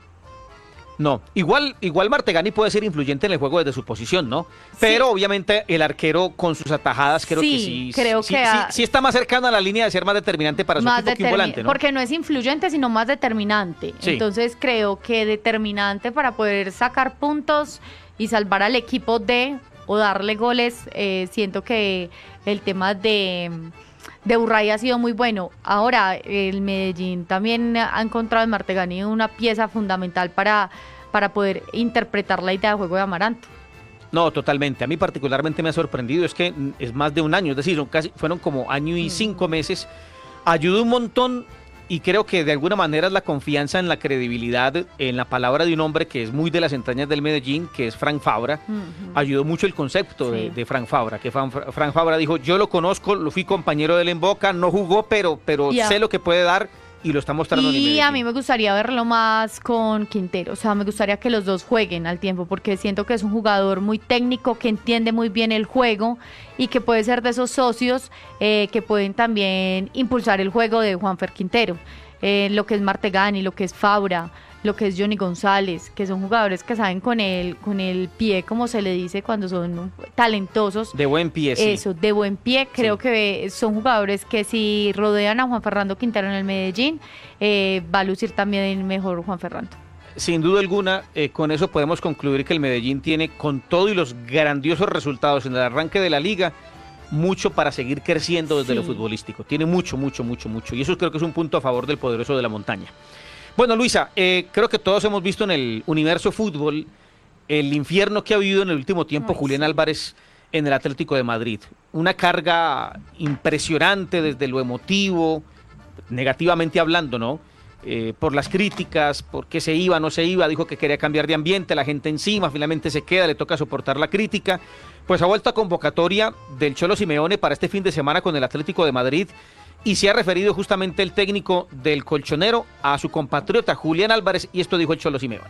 No, igual Martegani puede ser influyente en el juego desde su posición, ¿no? Pero obviamente el arquero con sus atajadas creo Sí, que creo que sí está más cercano a la línea de ser más determinante para su equipo que un volante, ¿no? Porque no es influyente, sino más determinante. Sí. Entonces creo que determinante para poder sacar puntos y salvar al equipo o darle goles, siento que el tema de Burray ha sido muy bueno. Ahora, el Medellín también ha encontrado en Martegani una pieza fundamental para poder interpretar la idea de juego de Amaranto. No, totalmente. A mí particularmente me ha sorprendido, es que es más de un año, es decir, fueron como año y 5 meses. Ayudó un montón y creo que de alguna manera es la confianza en la credibilidad, en la palabra de un hombre que es muy de las entrañas del Medellín, que es Frank Fabra. Ayudó mucho el concepto Sí. de Frank Fabra, que Frank Fabra dijo, yo lo conozco, lo fui compañero de él en Boca, no jugó, pero Ya. sé lo que puede dar y lo está mostrando en el Y Medellín. a mí me gustaría verlo más con Quintero, o sea, me gustaría que los dos jueguen al tiempo, porque siento que es un jugador muy técnico, que entiende muy bien el juego y que puede ser de esos socios que pueden también impulsar el juego de Juanfer Quintero. Lo que es Martegani, lo que es Fabra, lo que es Johnny González, que son jugadores que saben con el pie, como se le dice cuando son talentosos. De buen pie, sí. Eso, de buen pie. Creo que son jugadores que si rodean a Juan Fernando Quintero en el Medellín, va a lucir también mejor Juan Fernando. Sin duda alguna, con eso podemos concluir que el Medellín tiene, con todo y los grandiosos resultados en el arranque de la liga, mucho para seguir creciendo desde Sí. lo futbolístico. Tiene mucho. Y eso creo que es un punto a favor del poderoso de la montaña. Bueno, Luisa, creo que todos hemos visto en el universo fútbol el infierno que ha vivido en el último tiempo Ay, Julián sí. Álvarez en el Atlético de Madrid. Una carga impresionante desde lo emotivo, negativamente hablando, ¿no? Por las críticas, por qué se iba, no se iba, dijo que quería cambiar de ambiente, la gente encima, finalmente se queda, le toca soportar la crítica. Pues ha vuelto a convocatoria del Cholo Simeone para este fin de semana con el Atlético de Madrid y se ha referido justamente el técnico del colchonero a su compatriota Julián Álvarez y esto dijo el Cholo Simeone.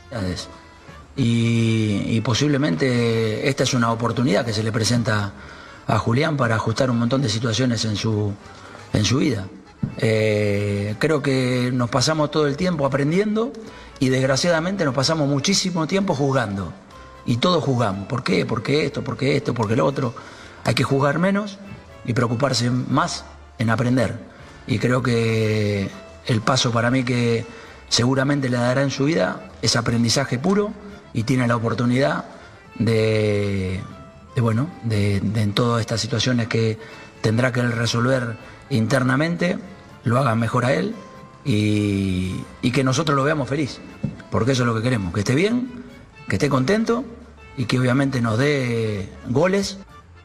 Y posiblemente esta es una oportunidad que se le presenta a Julián para ajustar un montón de situaciones en su vida. Creo que nos pasamos todo el tiempo aprendiendo y desgraciadamente nos pasamos muchísimo tiempo jugando. Y todos jugamos. ¿Por qué? Porque esto, porque lo otro. Hay que jugar menos y preocuparse más en aprender. Y creo que el paso para mí que seguramente le dará en su vida es aprendizaje puro y tiene la oportunidad de en todas estas situaciones que tendrá que él resolver internamente, lo haga mejor a él y que nosotros lo veamos feliz, porque eso es lo que queremos, que esté bien, que esté contento y que obviamente nos dé goles.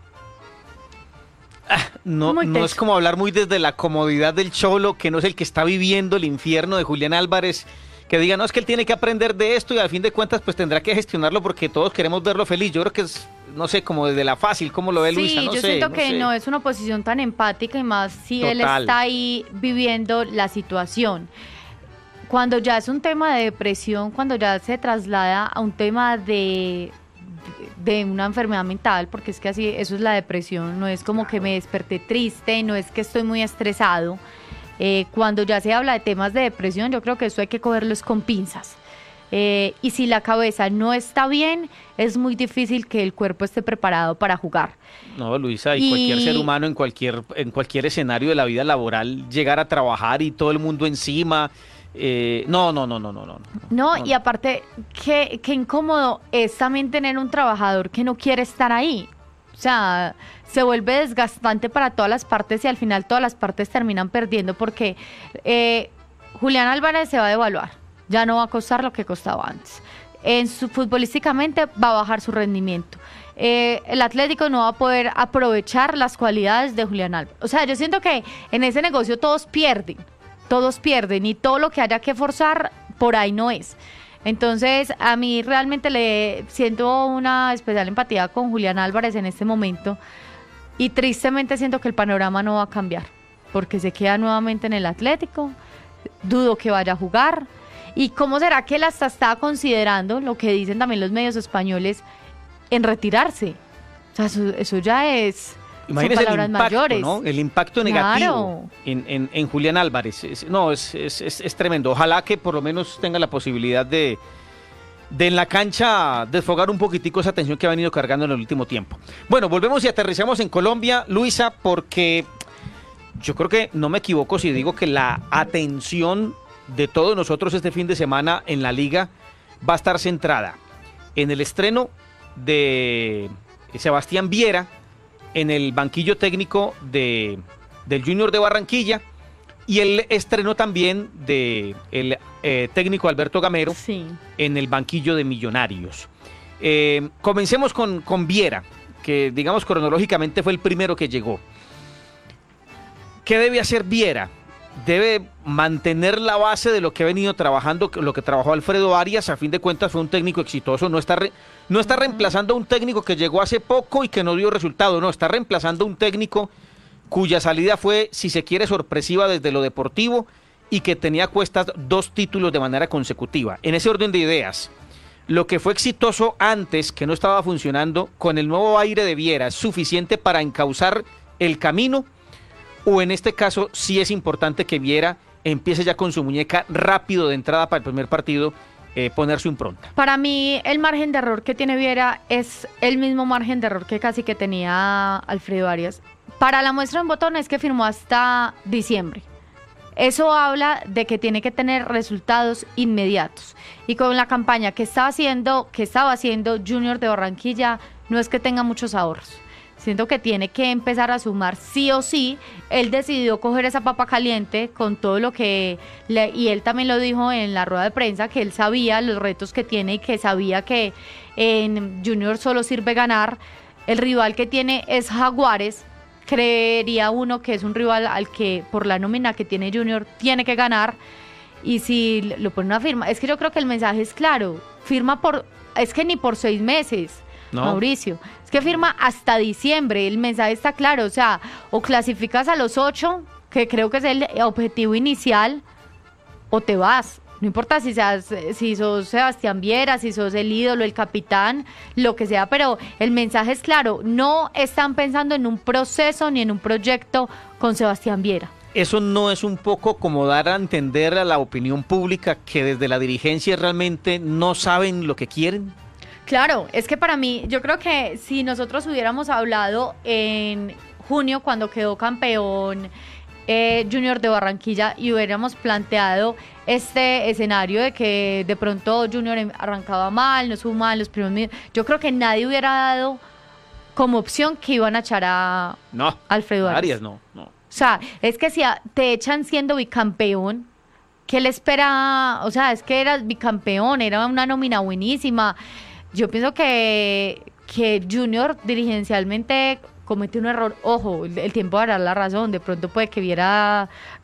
No es como hablar muy desde la comodidad del Cholo, que no es el que está viviendo el infierno de Julián Álvarez, que diga, no, es que él tiene que aprender de esto y al fin de cuentas pues tendrá que gestionarlo porque todos queremos verlo feliz. Yo creo que es, no sé, como desde la fácil, ¿cómo lo ve Luisa? No yo sé, siento no que sé. no es una posición tan empática y más si él Total. está ahí viviendo la situación. Cuando ya es un tema de depresión, cuando ya se traslada a un tema de una enfermedad mental, porque es que así, eso es la depresión, no es como que me desperté triste, no es que estoy muy estresado. Cuando ya se habla de temas de depresión, yo creo que eso hay que cogerlos con pinzas. Y si la cabeza no está bien, es muy difícil que el cuerpo esté preparado para jugar. No, Luisa, y cualquier ser humano en cualquier escenario de la vida laboral, llegar a trabajar y todo el mundo encima. No, y aparte, qué incómodo es también tener un trabajador que no quiere estar ahí. O sea, se vuelve desgastante para todas las partes y al final todas las partes terminan perdiendo porque Julián Álvarez se va a devaluar. Ya no va a costar lo que costaba antes. Futbolísticamente va a bajar su rendimiento. El Atlético no va a poder aprovechar las cualidades de Julián Álvarez. O sea, yo siento que en ese negocio todos pierden y todo lo que haya que forzar por ahí no es. Entonces, a mí realmente le siento una especial empatía con Julián Álvarez en este momento y tristemente siento que el panorama no va a cambiar porque se queda nuevamente en el Atlético, dudo que vaya a jugar. ¿Y cómo será que él hasta estaba considerando, lo que dicen también los medios españoles, en retirarse? O sea, eso ya es... Imagínese son palabras el impacto, mayores. ¿no? El impacto negativo en Julián Álvarez. Es tremendo. Ojalá que por lo menos tenga la posibilidad de en la cancha desfogar un poquitico esa tensión que ha venido cargando en el último tiempo. Bueno, volvemos y aterrizamos en Colombia, Luisa, porque yo creo que no me equivoco si digo que la atención de todos nosotros este fin de semana en la liga va a estar centrada en el estreno de Sebastián Viera en el banquillo técnico del Junior de Barranquilla y el estreno también del técnico Alberto Gamero en el banquillo de Millonarios. Comencemos con Viera, que digamos cronológicamente fue el primero que llegó. ¿Qué debe hacer Viera? Debe mantener la base de lo que ha venido trabajando, lo que trabajó Alfredo Arias. A fin de cuentas fue un técnico exitoso, no está reemplazando a un técnico que llegó hace poco y que no dio resultado, no, está reemplazando a un técnico cuya salida fue, si se quiere, sorpresiva desde lo deportivo y que tenía cuestas 2 títulos de manera consecutiva. En ese orden de ideas, lo que fue exitoso antes, que no estaba funcionando, con el nuevo aire de Viera, ¿es suficiente para encauzar el camino? ¿O en este caso sí es importante que Viera empiece ya con su muñeca rápido de entrada para el primer partido, poner su impronta? Para mí el margen de error que tiene Viera es el mismo margen de error que casi que tenía Alfredo Arias. Para la muestra en botón es que firmó hasta diciembre. Eso habla de que tiene que tener resultados inmediatos. Y con la campaña que estaba haciendo Junior de Barranquilla, no es que tenga muchos ahorros. Siento que tiene que empezar a sumar sí o sí. Él decidió coger esa papa caliente con todo lo que... y él también lo dijo en la rueda de prensa, que él sabía los retos que tiene y que sabía que en Junior solo sirve ganar. El rival que tiene es Jaguares. Creería uno que es un rival al que por la nómina que tiene Junior tiene que ganar. Y si lo pone una firma, es que yo creo que el mensaje es claro. Es que ni por 6 meses. No. Mauricio, es que firma hasta diciembre, el mensaje está claro, o sea, o clasificas a los 8, que creo que es el objetivo inicial, o te vas, no importa si sos Sebastián Viera, si sos el ídolo, el capitán, lo que sea, pero el mensaje es claro, no están pensando en un proceso ni en un proyecto con Sebastián Viera. ¿Eso no es un poco como dar a entender a la opinión pública que desde la dirigencia realmente no saben lo que quieren? Claro, es que para mí, yo creo que si nosotros hubiéramos hablado en junio cuando quedó campeón Junior de Barranquilla y hubiéramos planteado este escenario de que de pronto Junior arrancaba mal, no suma en los primeros minutos, yo creo que nadie hubiera dado como opción que iban a echar a Alfredo Arias. No. O sea, es que si te echan siendo bicampeón, ¿qué le espera? O sea, es que eras bicampeón, era una nómina buenísima. Yo pienso que Junior dirigencialmente comete un error. Ojo, el tiempo dará la razón. De pronto puede que Viera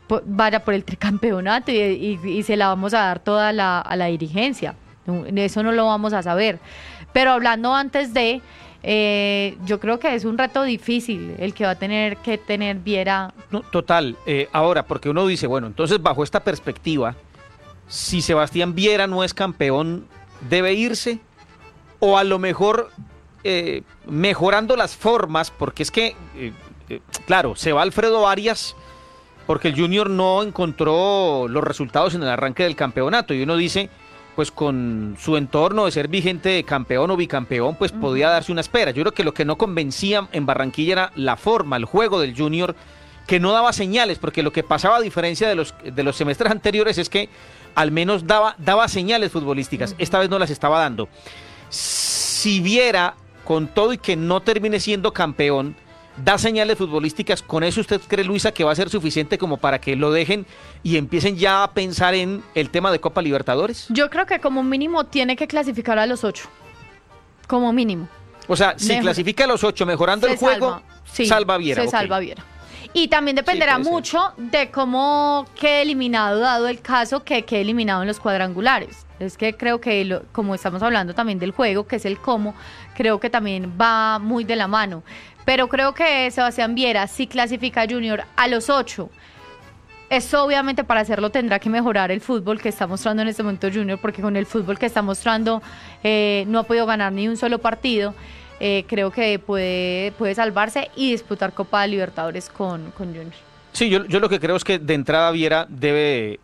vaya por el tricampeonato y se la vamos a dar toda a la dirigencia. Eso no lo vamos a saber. Pero hablando antes de, yo creo que es un reto difícil el que va a tener que tener Viera. No, total. Ahora, porque uno dice, bueno, entonces bajo esta perspectiva, si Sebastián Viera no es campeón, ¿debe irse? O a lo mejor mejorando las formas, porque es que, claro, se va Alfredo Arias porque el Junior no encontró los resultados en el arranque del campeonato y uno dice, pues con su entorno de ser vigente campeón o bicampeón, pues podía darse una espera. Yo creo que lo que no convencía en Barranquilla era la forma, el juego del Junior, que no daba señales, porque lo que pasaba a diferencia de los semestres anteriores es que al menos daba señales futbolísticas. Esta vez no las estaba dando. Si Viera, con todo y que no termine siendo campeón, da señales futbolísticas, ¿con eso usted cree, Luisa, que va a ser suficiente como para que lo dejen y empiecen ya a pensar en el tema de Copa Libertadores? Yo creo que como mínimo tiene que clasificar a los 8, como mínimo. O sea, si clasifica a los 8 mejorando el juego, salva a Viera. Se salva a Viera. Y también dependerá mucho de cómo quede eliminado, dado el caso que quede eliminado en los cuadrangulares. Es que creo que, como estamos hablando también del juego, que es el cómo, creo que también va muy de la mano. Pero creo que Sebastián Viera, si clasifica a Junior a los 8, eso obviamente para hacerlo tendrá que mejorar el fútbol que está mostrando en este momento Junior, porque con el fútbol que está mostrando no ha podido ganar ni un solo partido. Creo que puede salvarse y disputar Copa Libertadores con Junior. Sí, yo lo que creo es que de entrada Viera debe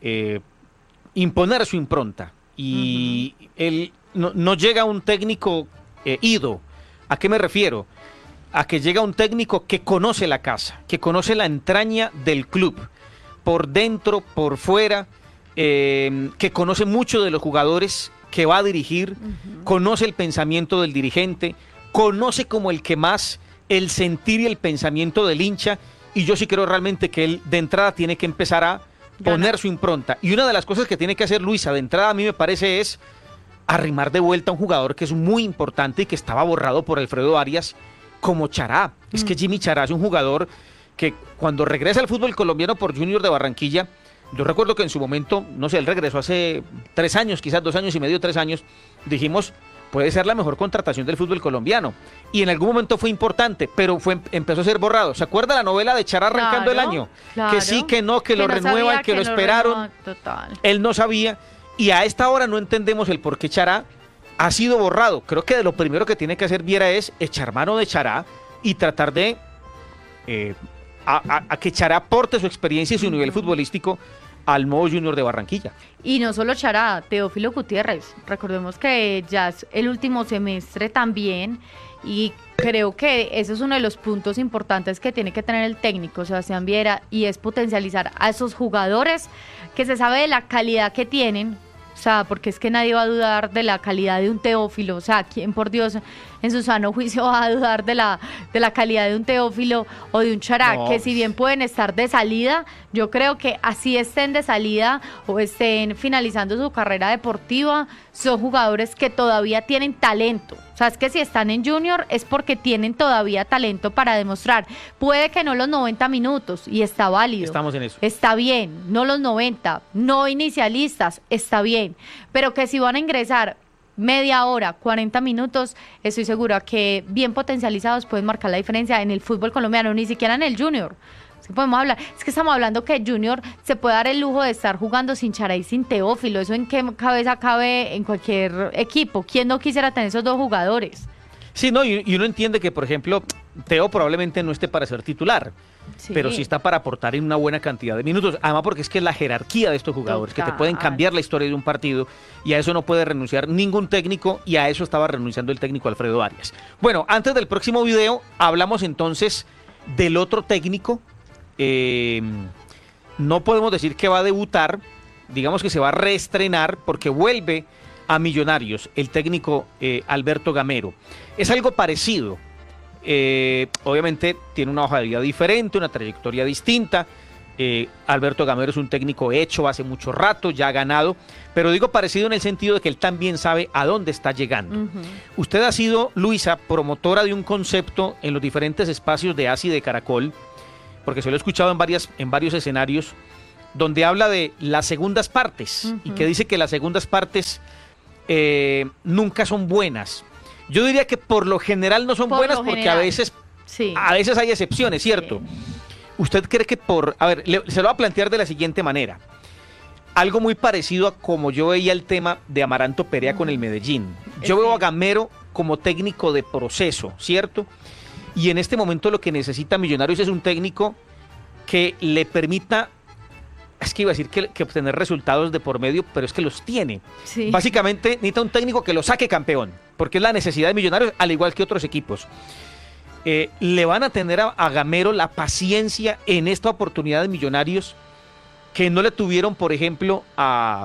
imponer su impronta y él no llega un técnico ido. ¿A qué me refiero? A que llega un técnico que conoce la casa, que conoce la entraña del club, por dentro, por fuera, que conoce mucho de los jugadores que va a dirigir, conoce el pensamiento del dirigente, conoce como el que más el sentir y el pensamiento del hincha, y yo sí creo realmente que él de entrada tiene que empezar a poner su impronta. Y una de las cosas que tiene que hacer Luisa de entrada, a mí me parece, es arrimar de vuelta a un jugador que es muy importante y que estaba borrado por Alfredo Arias, como Chará. Es que Jimmy Chará es un jugador que cuando regresa al fútbol colombiano por Junior de Barranquilla, yo recuerdo que en su momento, no sé, él regresó hace 3 años, quizás 2 años y medio, 3 años, dijimos, puede ser la mejor contratación del fútbol colombiano. Y en algún momento fue importante, pero empezó a ser borrado. ¿Se acuerda la novela de Chará arrancando el año? Claro, que sí, que no, que lo renuevan, que lo esperaron. Total. Él no sabía. Y a esta hora no entendemos el por qué Chará ha sido borrado. Creo que de lo primero que tiene que hacer Viera es echar mano de Chará y tratar de a que Chará aporte su experiencia y su nivel futbolístico al nuevo Junior de Barranquilla. Y no solo Chará, Teófilo Gutiérrez. Recordemos que ya es el último semestre también y creo que eso es uno de los puntos importantes que tiene que tener el técnico Sebastián Viera, y es potencializar a esos jugadores que se sabe de la calidad que tienen. O sea, porque es que nadie va a dudar de la calidad de un Teófilo. O sea, ¿quién por Dios en su sano juicio va a dudar de la calidad de un Teófilo o de un Chará? No. Que si bien pueden estar de salida, yo creo que así estén de salida o estén finalizando su carrera deportiva, son jugadores que todavía tienen talento. O sea, es que si están en Junior es porque tienen todavía talento para demostrar. Puede que no los 90 minutos y está válido. Estamos en eso. Está bien, no los 90, no inicialistas, está bien. Pero que si van a ingresar media hora, 40 minutos, estoy segura que bien potencializados pueden marcar la diferencia en el fútbol colombiano, ni siquiera en el Junior. Es que podemos hablar, es que estamos hablando que Junior se puede dar el lujo de estar jugando sin Chará y sin Teófilo. ¿Eso en qué cabeza cabe en cualquier equipo? ¿Quién no quisiera tener esos dos jugadores? Sí, no, y uno entiende que, por ejemplo, Teo probablemente no esté para ser titular, pero sí está para aportar en una buena cantidad de minutos. Además, porque es que es la jerarquía de estos jugadores, que te pueden cambiar la historia de un partido, y a eso no puede renunciar ningún técnico, y a eso estaba renunciando el técnico Alfredo Arias. Bueno, antes del próximo video, hablamos entonces del otro técnico. No podemos decir que va a debutar, digamos que se va a reestrenar, porque vuelve a Millonarios el técnico Alberto Gamero. Es algo parecido. Obviamente tiene una hoja de vida diferente, una trayectoria distinta. Alberto Gamero es un técnico hecho hace mucho rato, ya ha ganado, pero digo parecido en el sentido de que él también sabe a dónde está llegando. Usted ha sido, Luisa, promotora de un concepto en los diferentes espacios de ASI de Caracol, porque se lo he escuchado en varios escenarios, donde habla de las segundas partes y que dice que las segundas partes nunca son buenas. Yo diría que por lo general no son buenas porque a veces hay excepciones, ¿cierto? Sí. ¿Usted cree que a ver, se lo voy a plantear de la siguiente manera. Algo muy parecido a como yo veía el tema de Amaranto Perea con el Medellín. Yo veo a Gamero como técnico de proceso, ¿cierto? Y en este momento lo que necesita Millonarios es un técnico que le permita, es que iba a decir que obtener resultados de por medio, pero es que los tiene. Sí. Básicamente necesita un técnico que lo saque campeón, porque es la necesidad de Millonarios, al igual que otros equipos. Le van a tener a Gamero la paciencia en esta oportunidad de Millonarios que no le tuvieron, por ejemplo, a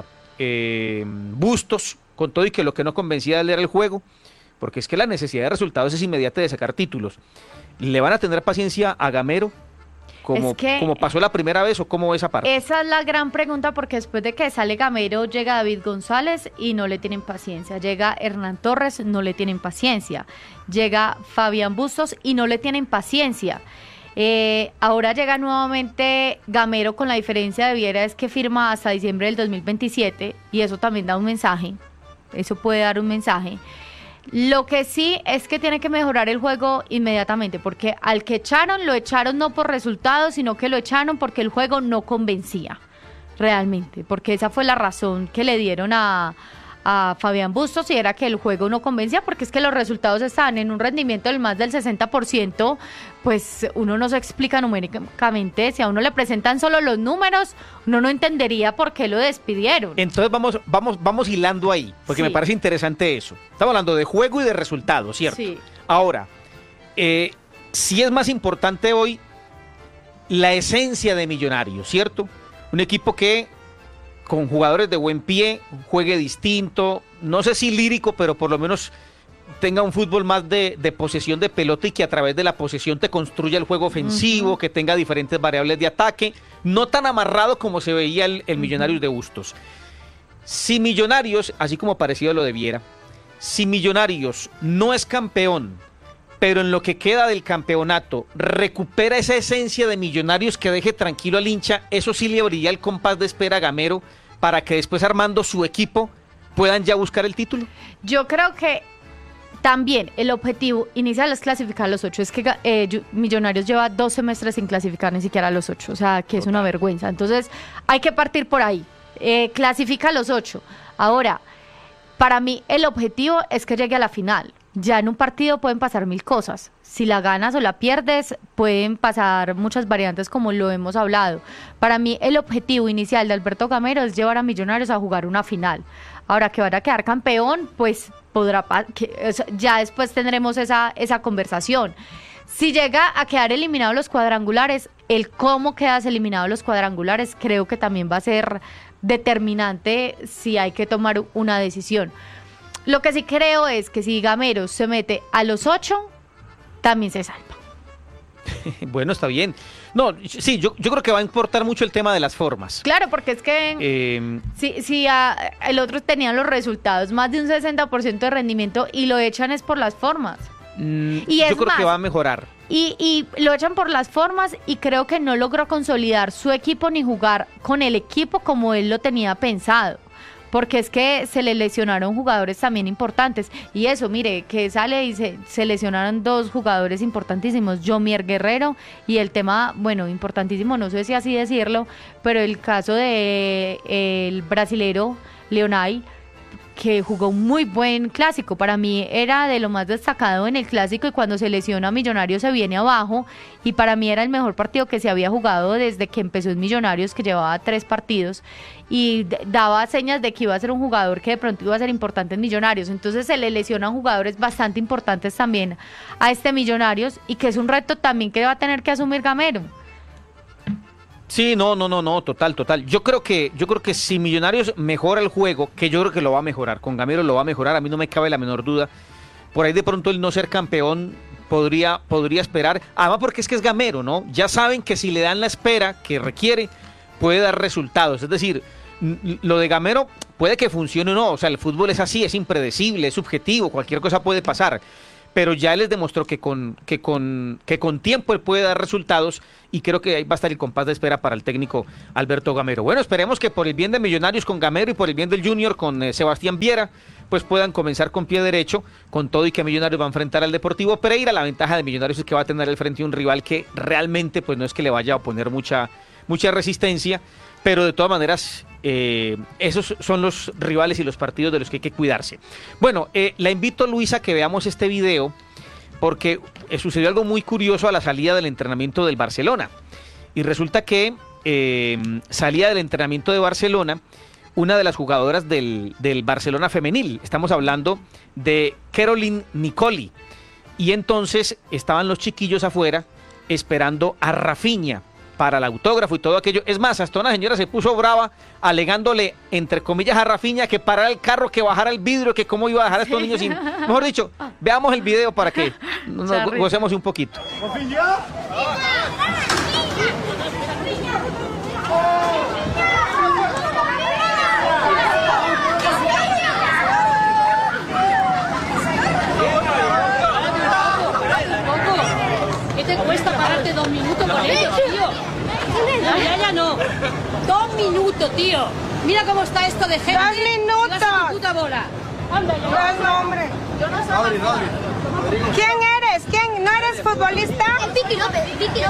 Bustos, con todo y que lo que no convencía de él era el juego, porque es que la necesidad de resultados es inmediata de sacar títulos. ¿Le van a tener paciencia a Gamero como pasó la primera vez o cómo esa parte? Esa es la gran pregunta, porque después de que sale Gamero llega David González y no le tienen paciencia, llega Hernán Torres, no le tienen paciencia, llega Fabián Bustos y no le tienen paciencia. Ahora llega nuevamente Gamero, con la diferencia de Viera es que firma hasta diciembre del 2027 y eso también da un mensaje, eso puede dar un mensaje. Lo que sí es que tiene que mejorar el juego inmediatamente, porque al que echaron, lo echaron no por resultados, sino que lo echaron porque el juego no convencía realmente, porque esa fue la razón que le dieron a Fabián Bustos, y era que el juego no convencía, porque es que los resultados estaban en un rendimiento del más del 60%, pues uno no se explica numéricamente. Si a uno le presentan solo los números, uno no entendería por qué lo despidieron. Entonces vamos hilando ahí, porque me parece interesante eso. Estamos hablando de juego y de resultados, ¿cierto? Sí. Ahora, sí es más importante hoy la esencia de Millonarios, ¿cierto? Un equipo que con jugadores de buen pie, juegue distinto, no sé si lírico, pero por lo menos tenga un fútbol más de posesión de pelota y que a través de la posesión te construya el juego ofensivo, que tenga diferentes variables de ataque, no tan amarrado como se veía el Millonarios de Bustos. Si Millonarios, así como parecido a lo de Viera, si Millonarios no es campeón, pero en lo que queda del campeonato recupera esa esencia de Millonarios que deje tranquilo al hincha, eso sí le abriría el compás de espera a Gamero para que después, armando su equipo, puedan ya buscar el título. Yo creo que también el objetivo inicial es clasificar a los 8. Es que Millonarios lleva 2 semestres sin clasificar ni siquiera a los 8, o sea, que es una vergüenza. Entonces hay que partir por ahí, clasifica a los 8. Ahora, para mí el objetivo es que llegue a la final. Ya en un partido pueden pasar 1000 cosas. Si la ganas o la pierdes, pueden pasar muchas variantes, como lo hemos hablado. Para mí, el objetivo inicial de Alberto Gamero es llevar a Millonarios a jugar una final. Ahora, que vaya a quedar campeón, pues ya después tendremos esa conversación. Si llega a quedar eliminado los cuadrangulares, el cómo quedas eliminado los cuadrangulares creo que también va a ser determinante si hay que tomar una decisión. Lo que sí creo es que si Gamero se mete a los 8, también se salva. Bueno, está bien. No, sí, yo creo que va a importar mucho el tema de las formas. Claro, porque es que si el otro tenía los resultados, más de un 60% de rendimiento, y lo echan es por las formas. Y yo creo que va a mejorar. Y lo echan por las formas, y creo que no logró consolidar su equipo ni jugar con el equipo como él lo tenía pensado. Porque es que se le lesionaron jugadores también importantes. Y eso, mire, que sale y se lesionaron 2 jugadores importantísimos, Yomier Guerrero, y el tema, bueno, importantísimo, no sé si así decirlo, pero el caso de el brasilero Leonay, que jugó un muy buen clásico. Para mí era de lo más destacado en el clásico, y cuando se lesiona Millonarios se viene abajo, y para mí era el mejor partido que se había jugado desde que empezó en Millonarios, que llevaba 3 partidos, y daba señas de que iba a ser un jugador que de pronto iba a ser importante en Millonarios. Entonces se le lesionan jugadores bastante importantes también a este Millonarios, y que es un reto también que va a tener que asumir Gamero. Sí, no, total. Yo creo que si Millonarios mejora el juego, que yo creo que lo va a mejorar, con Gamero lo va a mejorar, a mí no me cabe la menor duda. Por ahí de pronto el no ser campeón podría esperar, además porque es que es Gamero, ¿no? Ya saben que si le dan la espera que requiere, puede dar resultados. Es decir, lo de Gamero puede que funcione o no, o sea, el fútbol es así, es impredecible, es subjetivo, cualquier cosa puede pasar. pero ya él les demostró que con tiempo él puede dar resultados, y creo que ahí va a estar el compás de espera para el técnico Alberto Gamero. Bueno, esperemos que por el bien de Millonarios con Gamero y por el bien del Junior con Sebastián Viera, pues puedan comenzar con pie derecho, con todo y que Millonarios va a enfrentar al Deportivo Pereira. La ventaja de Millonarios es que va a tener al frente un rival que realmente pues no es que le vaya a poner mucha resistencia, pero de todas maneras esos son los rivales y los partidos de los que hay que cuidarse. Bueno, la invito, Luisa, a que veamos este video, porque sucedió algo muy curioso a la salida del entrenamiento del Barcelona, y resulta que salía del entrenamiento de Barcelona una de las jugadoras del Barcelona femenil. Estamos hablando de Caroline Nicoli, y entonces estaban los chiquillos afuera esperando a Rafinha para el autógrafo y todo aquello. Es más, hasta una señora se puso brava alegándole, entre comillas, a Rafinha que parara el carro, que bajara el vidrio, que cómo iba a dejar a estos niños sin... Mejor dicho, veamos el video para que nos gocemos un poquito. ¿Rafinha? ¿Qué te cuesta pararte 2 minutos con ellos, tío? Ya no. 2 minutos, tío. Mira cómo está esto de gente. 2 minutos. Dale puta bola. Anda, no, hombre. Yo no soy. ¿Quién eres? ¿Quién? ¿No eres futbolista? Vicky López. Mira,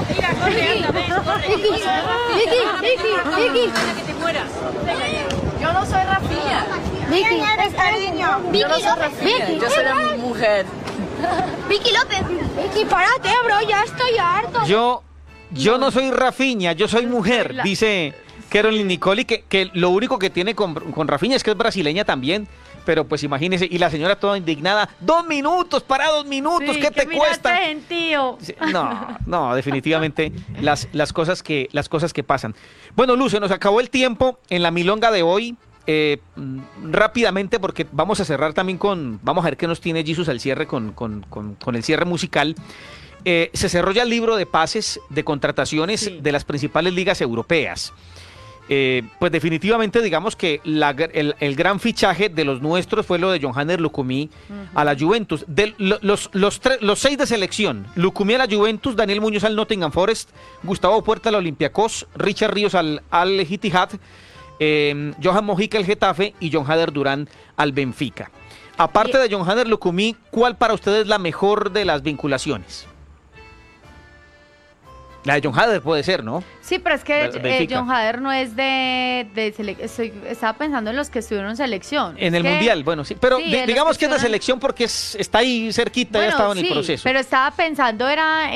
Vicky. Que te mueras. Yo no soy Rafinha. ¿Quién eres, cariño? Yo no soy Rafinha. Yo soy una mujer. Vicky López. Vicky, párate, bro, ya estoy harto. Yo no soy Rafinha, yo soy mujer, dice Caroline Nicoli, que lo único que tiene con Rafinha es que es brasileña también, pero pues imagínese, y la señora toda indignada, 2 minutos, para 2 minutos, Sí, ¿qué te cuesta? Gentío. No, definitivamente las cosas que pasan. Bueno, Luz, se nos acabó el tiempo en la milonga de hoy. Rápidamente, porque vamos a cerrar también vamos a ver qué nos tiene Jesus al cierre con el cierre musical. Se cerró ya el libro de pases, de contrataciones de las principales ligas europeas. Pues definitivamente digamos que el gran fichaje de los nuestros fue lo de Yohanner Lucumí a la Juventus. Los 6 de selección: Lucumí a la Juventus, Daniel Muñoz al Nottingham Forest, Gustavo Puerta al Olympiacos, Richard Ríos al Etihad, Johan Mojica al Getafe y John Hader Durán al Benfica. Aparte de Yohanner Lucumí, ¿cuál para ustedes es la mejor de las vinculaciones? La de John Hader puede ser, ¿no? Sí, pero es que John Hader no es de selección. Estaba pensando en los que estuvieron en selección. En el Mundial, bueno, sí. Pero digamos que es de selección porque está ahí cerquita, ya estaba en el proceso. Pero estaba pensando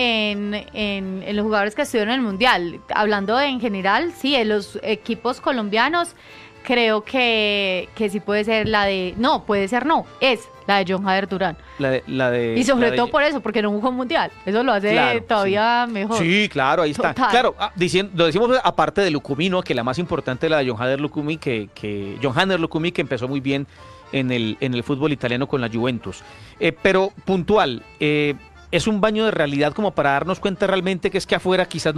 en los jugadores que estuvieron en el Mundial. Hablando en general, sí, en los equipos colombianos, creo que sí puede ser la de... No, puede ser no, es la de John Hader Durán. Y sobre todo por eso, porque no jugó mundial. Eso lo hace todavía mejor. Sí, claro, ahí está. Total. Claro, lo decimos aparte de Lucumí, ¿no? Que la más importante es la de John Hader Lucumí, que empezó muy bien en el fútbol italiano con la Juventus. Pero puntual, es un baño de realidad como para darnos cuenta realmente que es que afuera quizás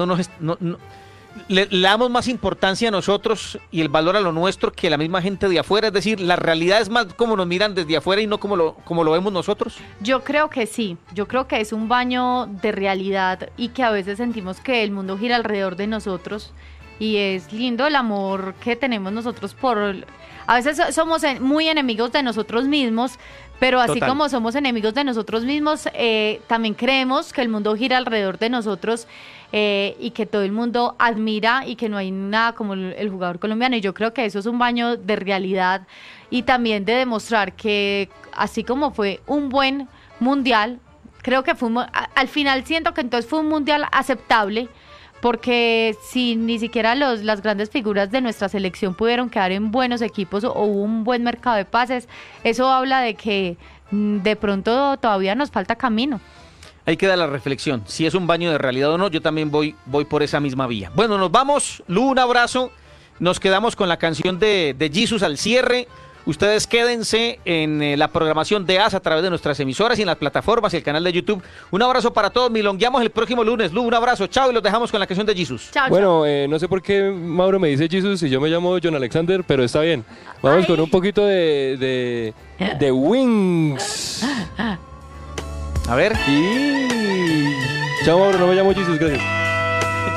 le damos más importancia a nosotros y el valor a lo nuestro que la misma gente de afuera. Es decir, la realidad es más como nos miran desde afuera y no como lo vemos nosotros. Yo creo que sí, yo creo que es un baño de realidad y que a veces sentimos que el mundo gira alrededor de nosotros, y es lindo el amor que tenemos nosotros a veces somos muy enemigos de nosotros mismos, pero así Total. como somos enemigos de nosotros mismos, también creemos que el mundo gira alrededor de nosotros, y que todo el mundo admira y que no hay nada como el jugador colombiano. Y yo creo que eso es un baño de realidad y también de demostrar que así como fue un buen mundial, creo que al final siento que entonces fue un mundial aceptable, porque si ni siquiera las grandes figuras de nuestra selección pudieron quedar en buenos equipos o hubo un buen mercado de pases, eso habla de que de pronto todavía nos falta camino. Ahí queda la reflexión, si es un baño de realidad o no. Yo también voy por esa misma vía. Bueno, nos vamos. Lu, un abrazo. Nos quedamos con la canción de Jesus al cierre. Ustedes quédense en la programación de AS a través de nuestras emisoras y en las plataformas y el canal de YouTube. Un abrazo para todos. Milongueamos el próximo lunes. Lu, un abrazo. Chao, y los dejamos con la canción de Jesus. Chao, bueno, no sé por qué Mauro me dice Jesus y yo me llamo John Alexander, pero está bien. Vamos con un poquito de Wings. A ver. Y... Chao, Mauro, no me llamo Jesus, gracias.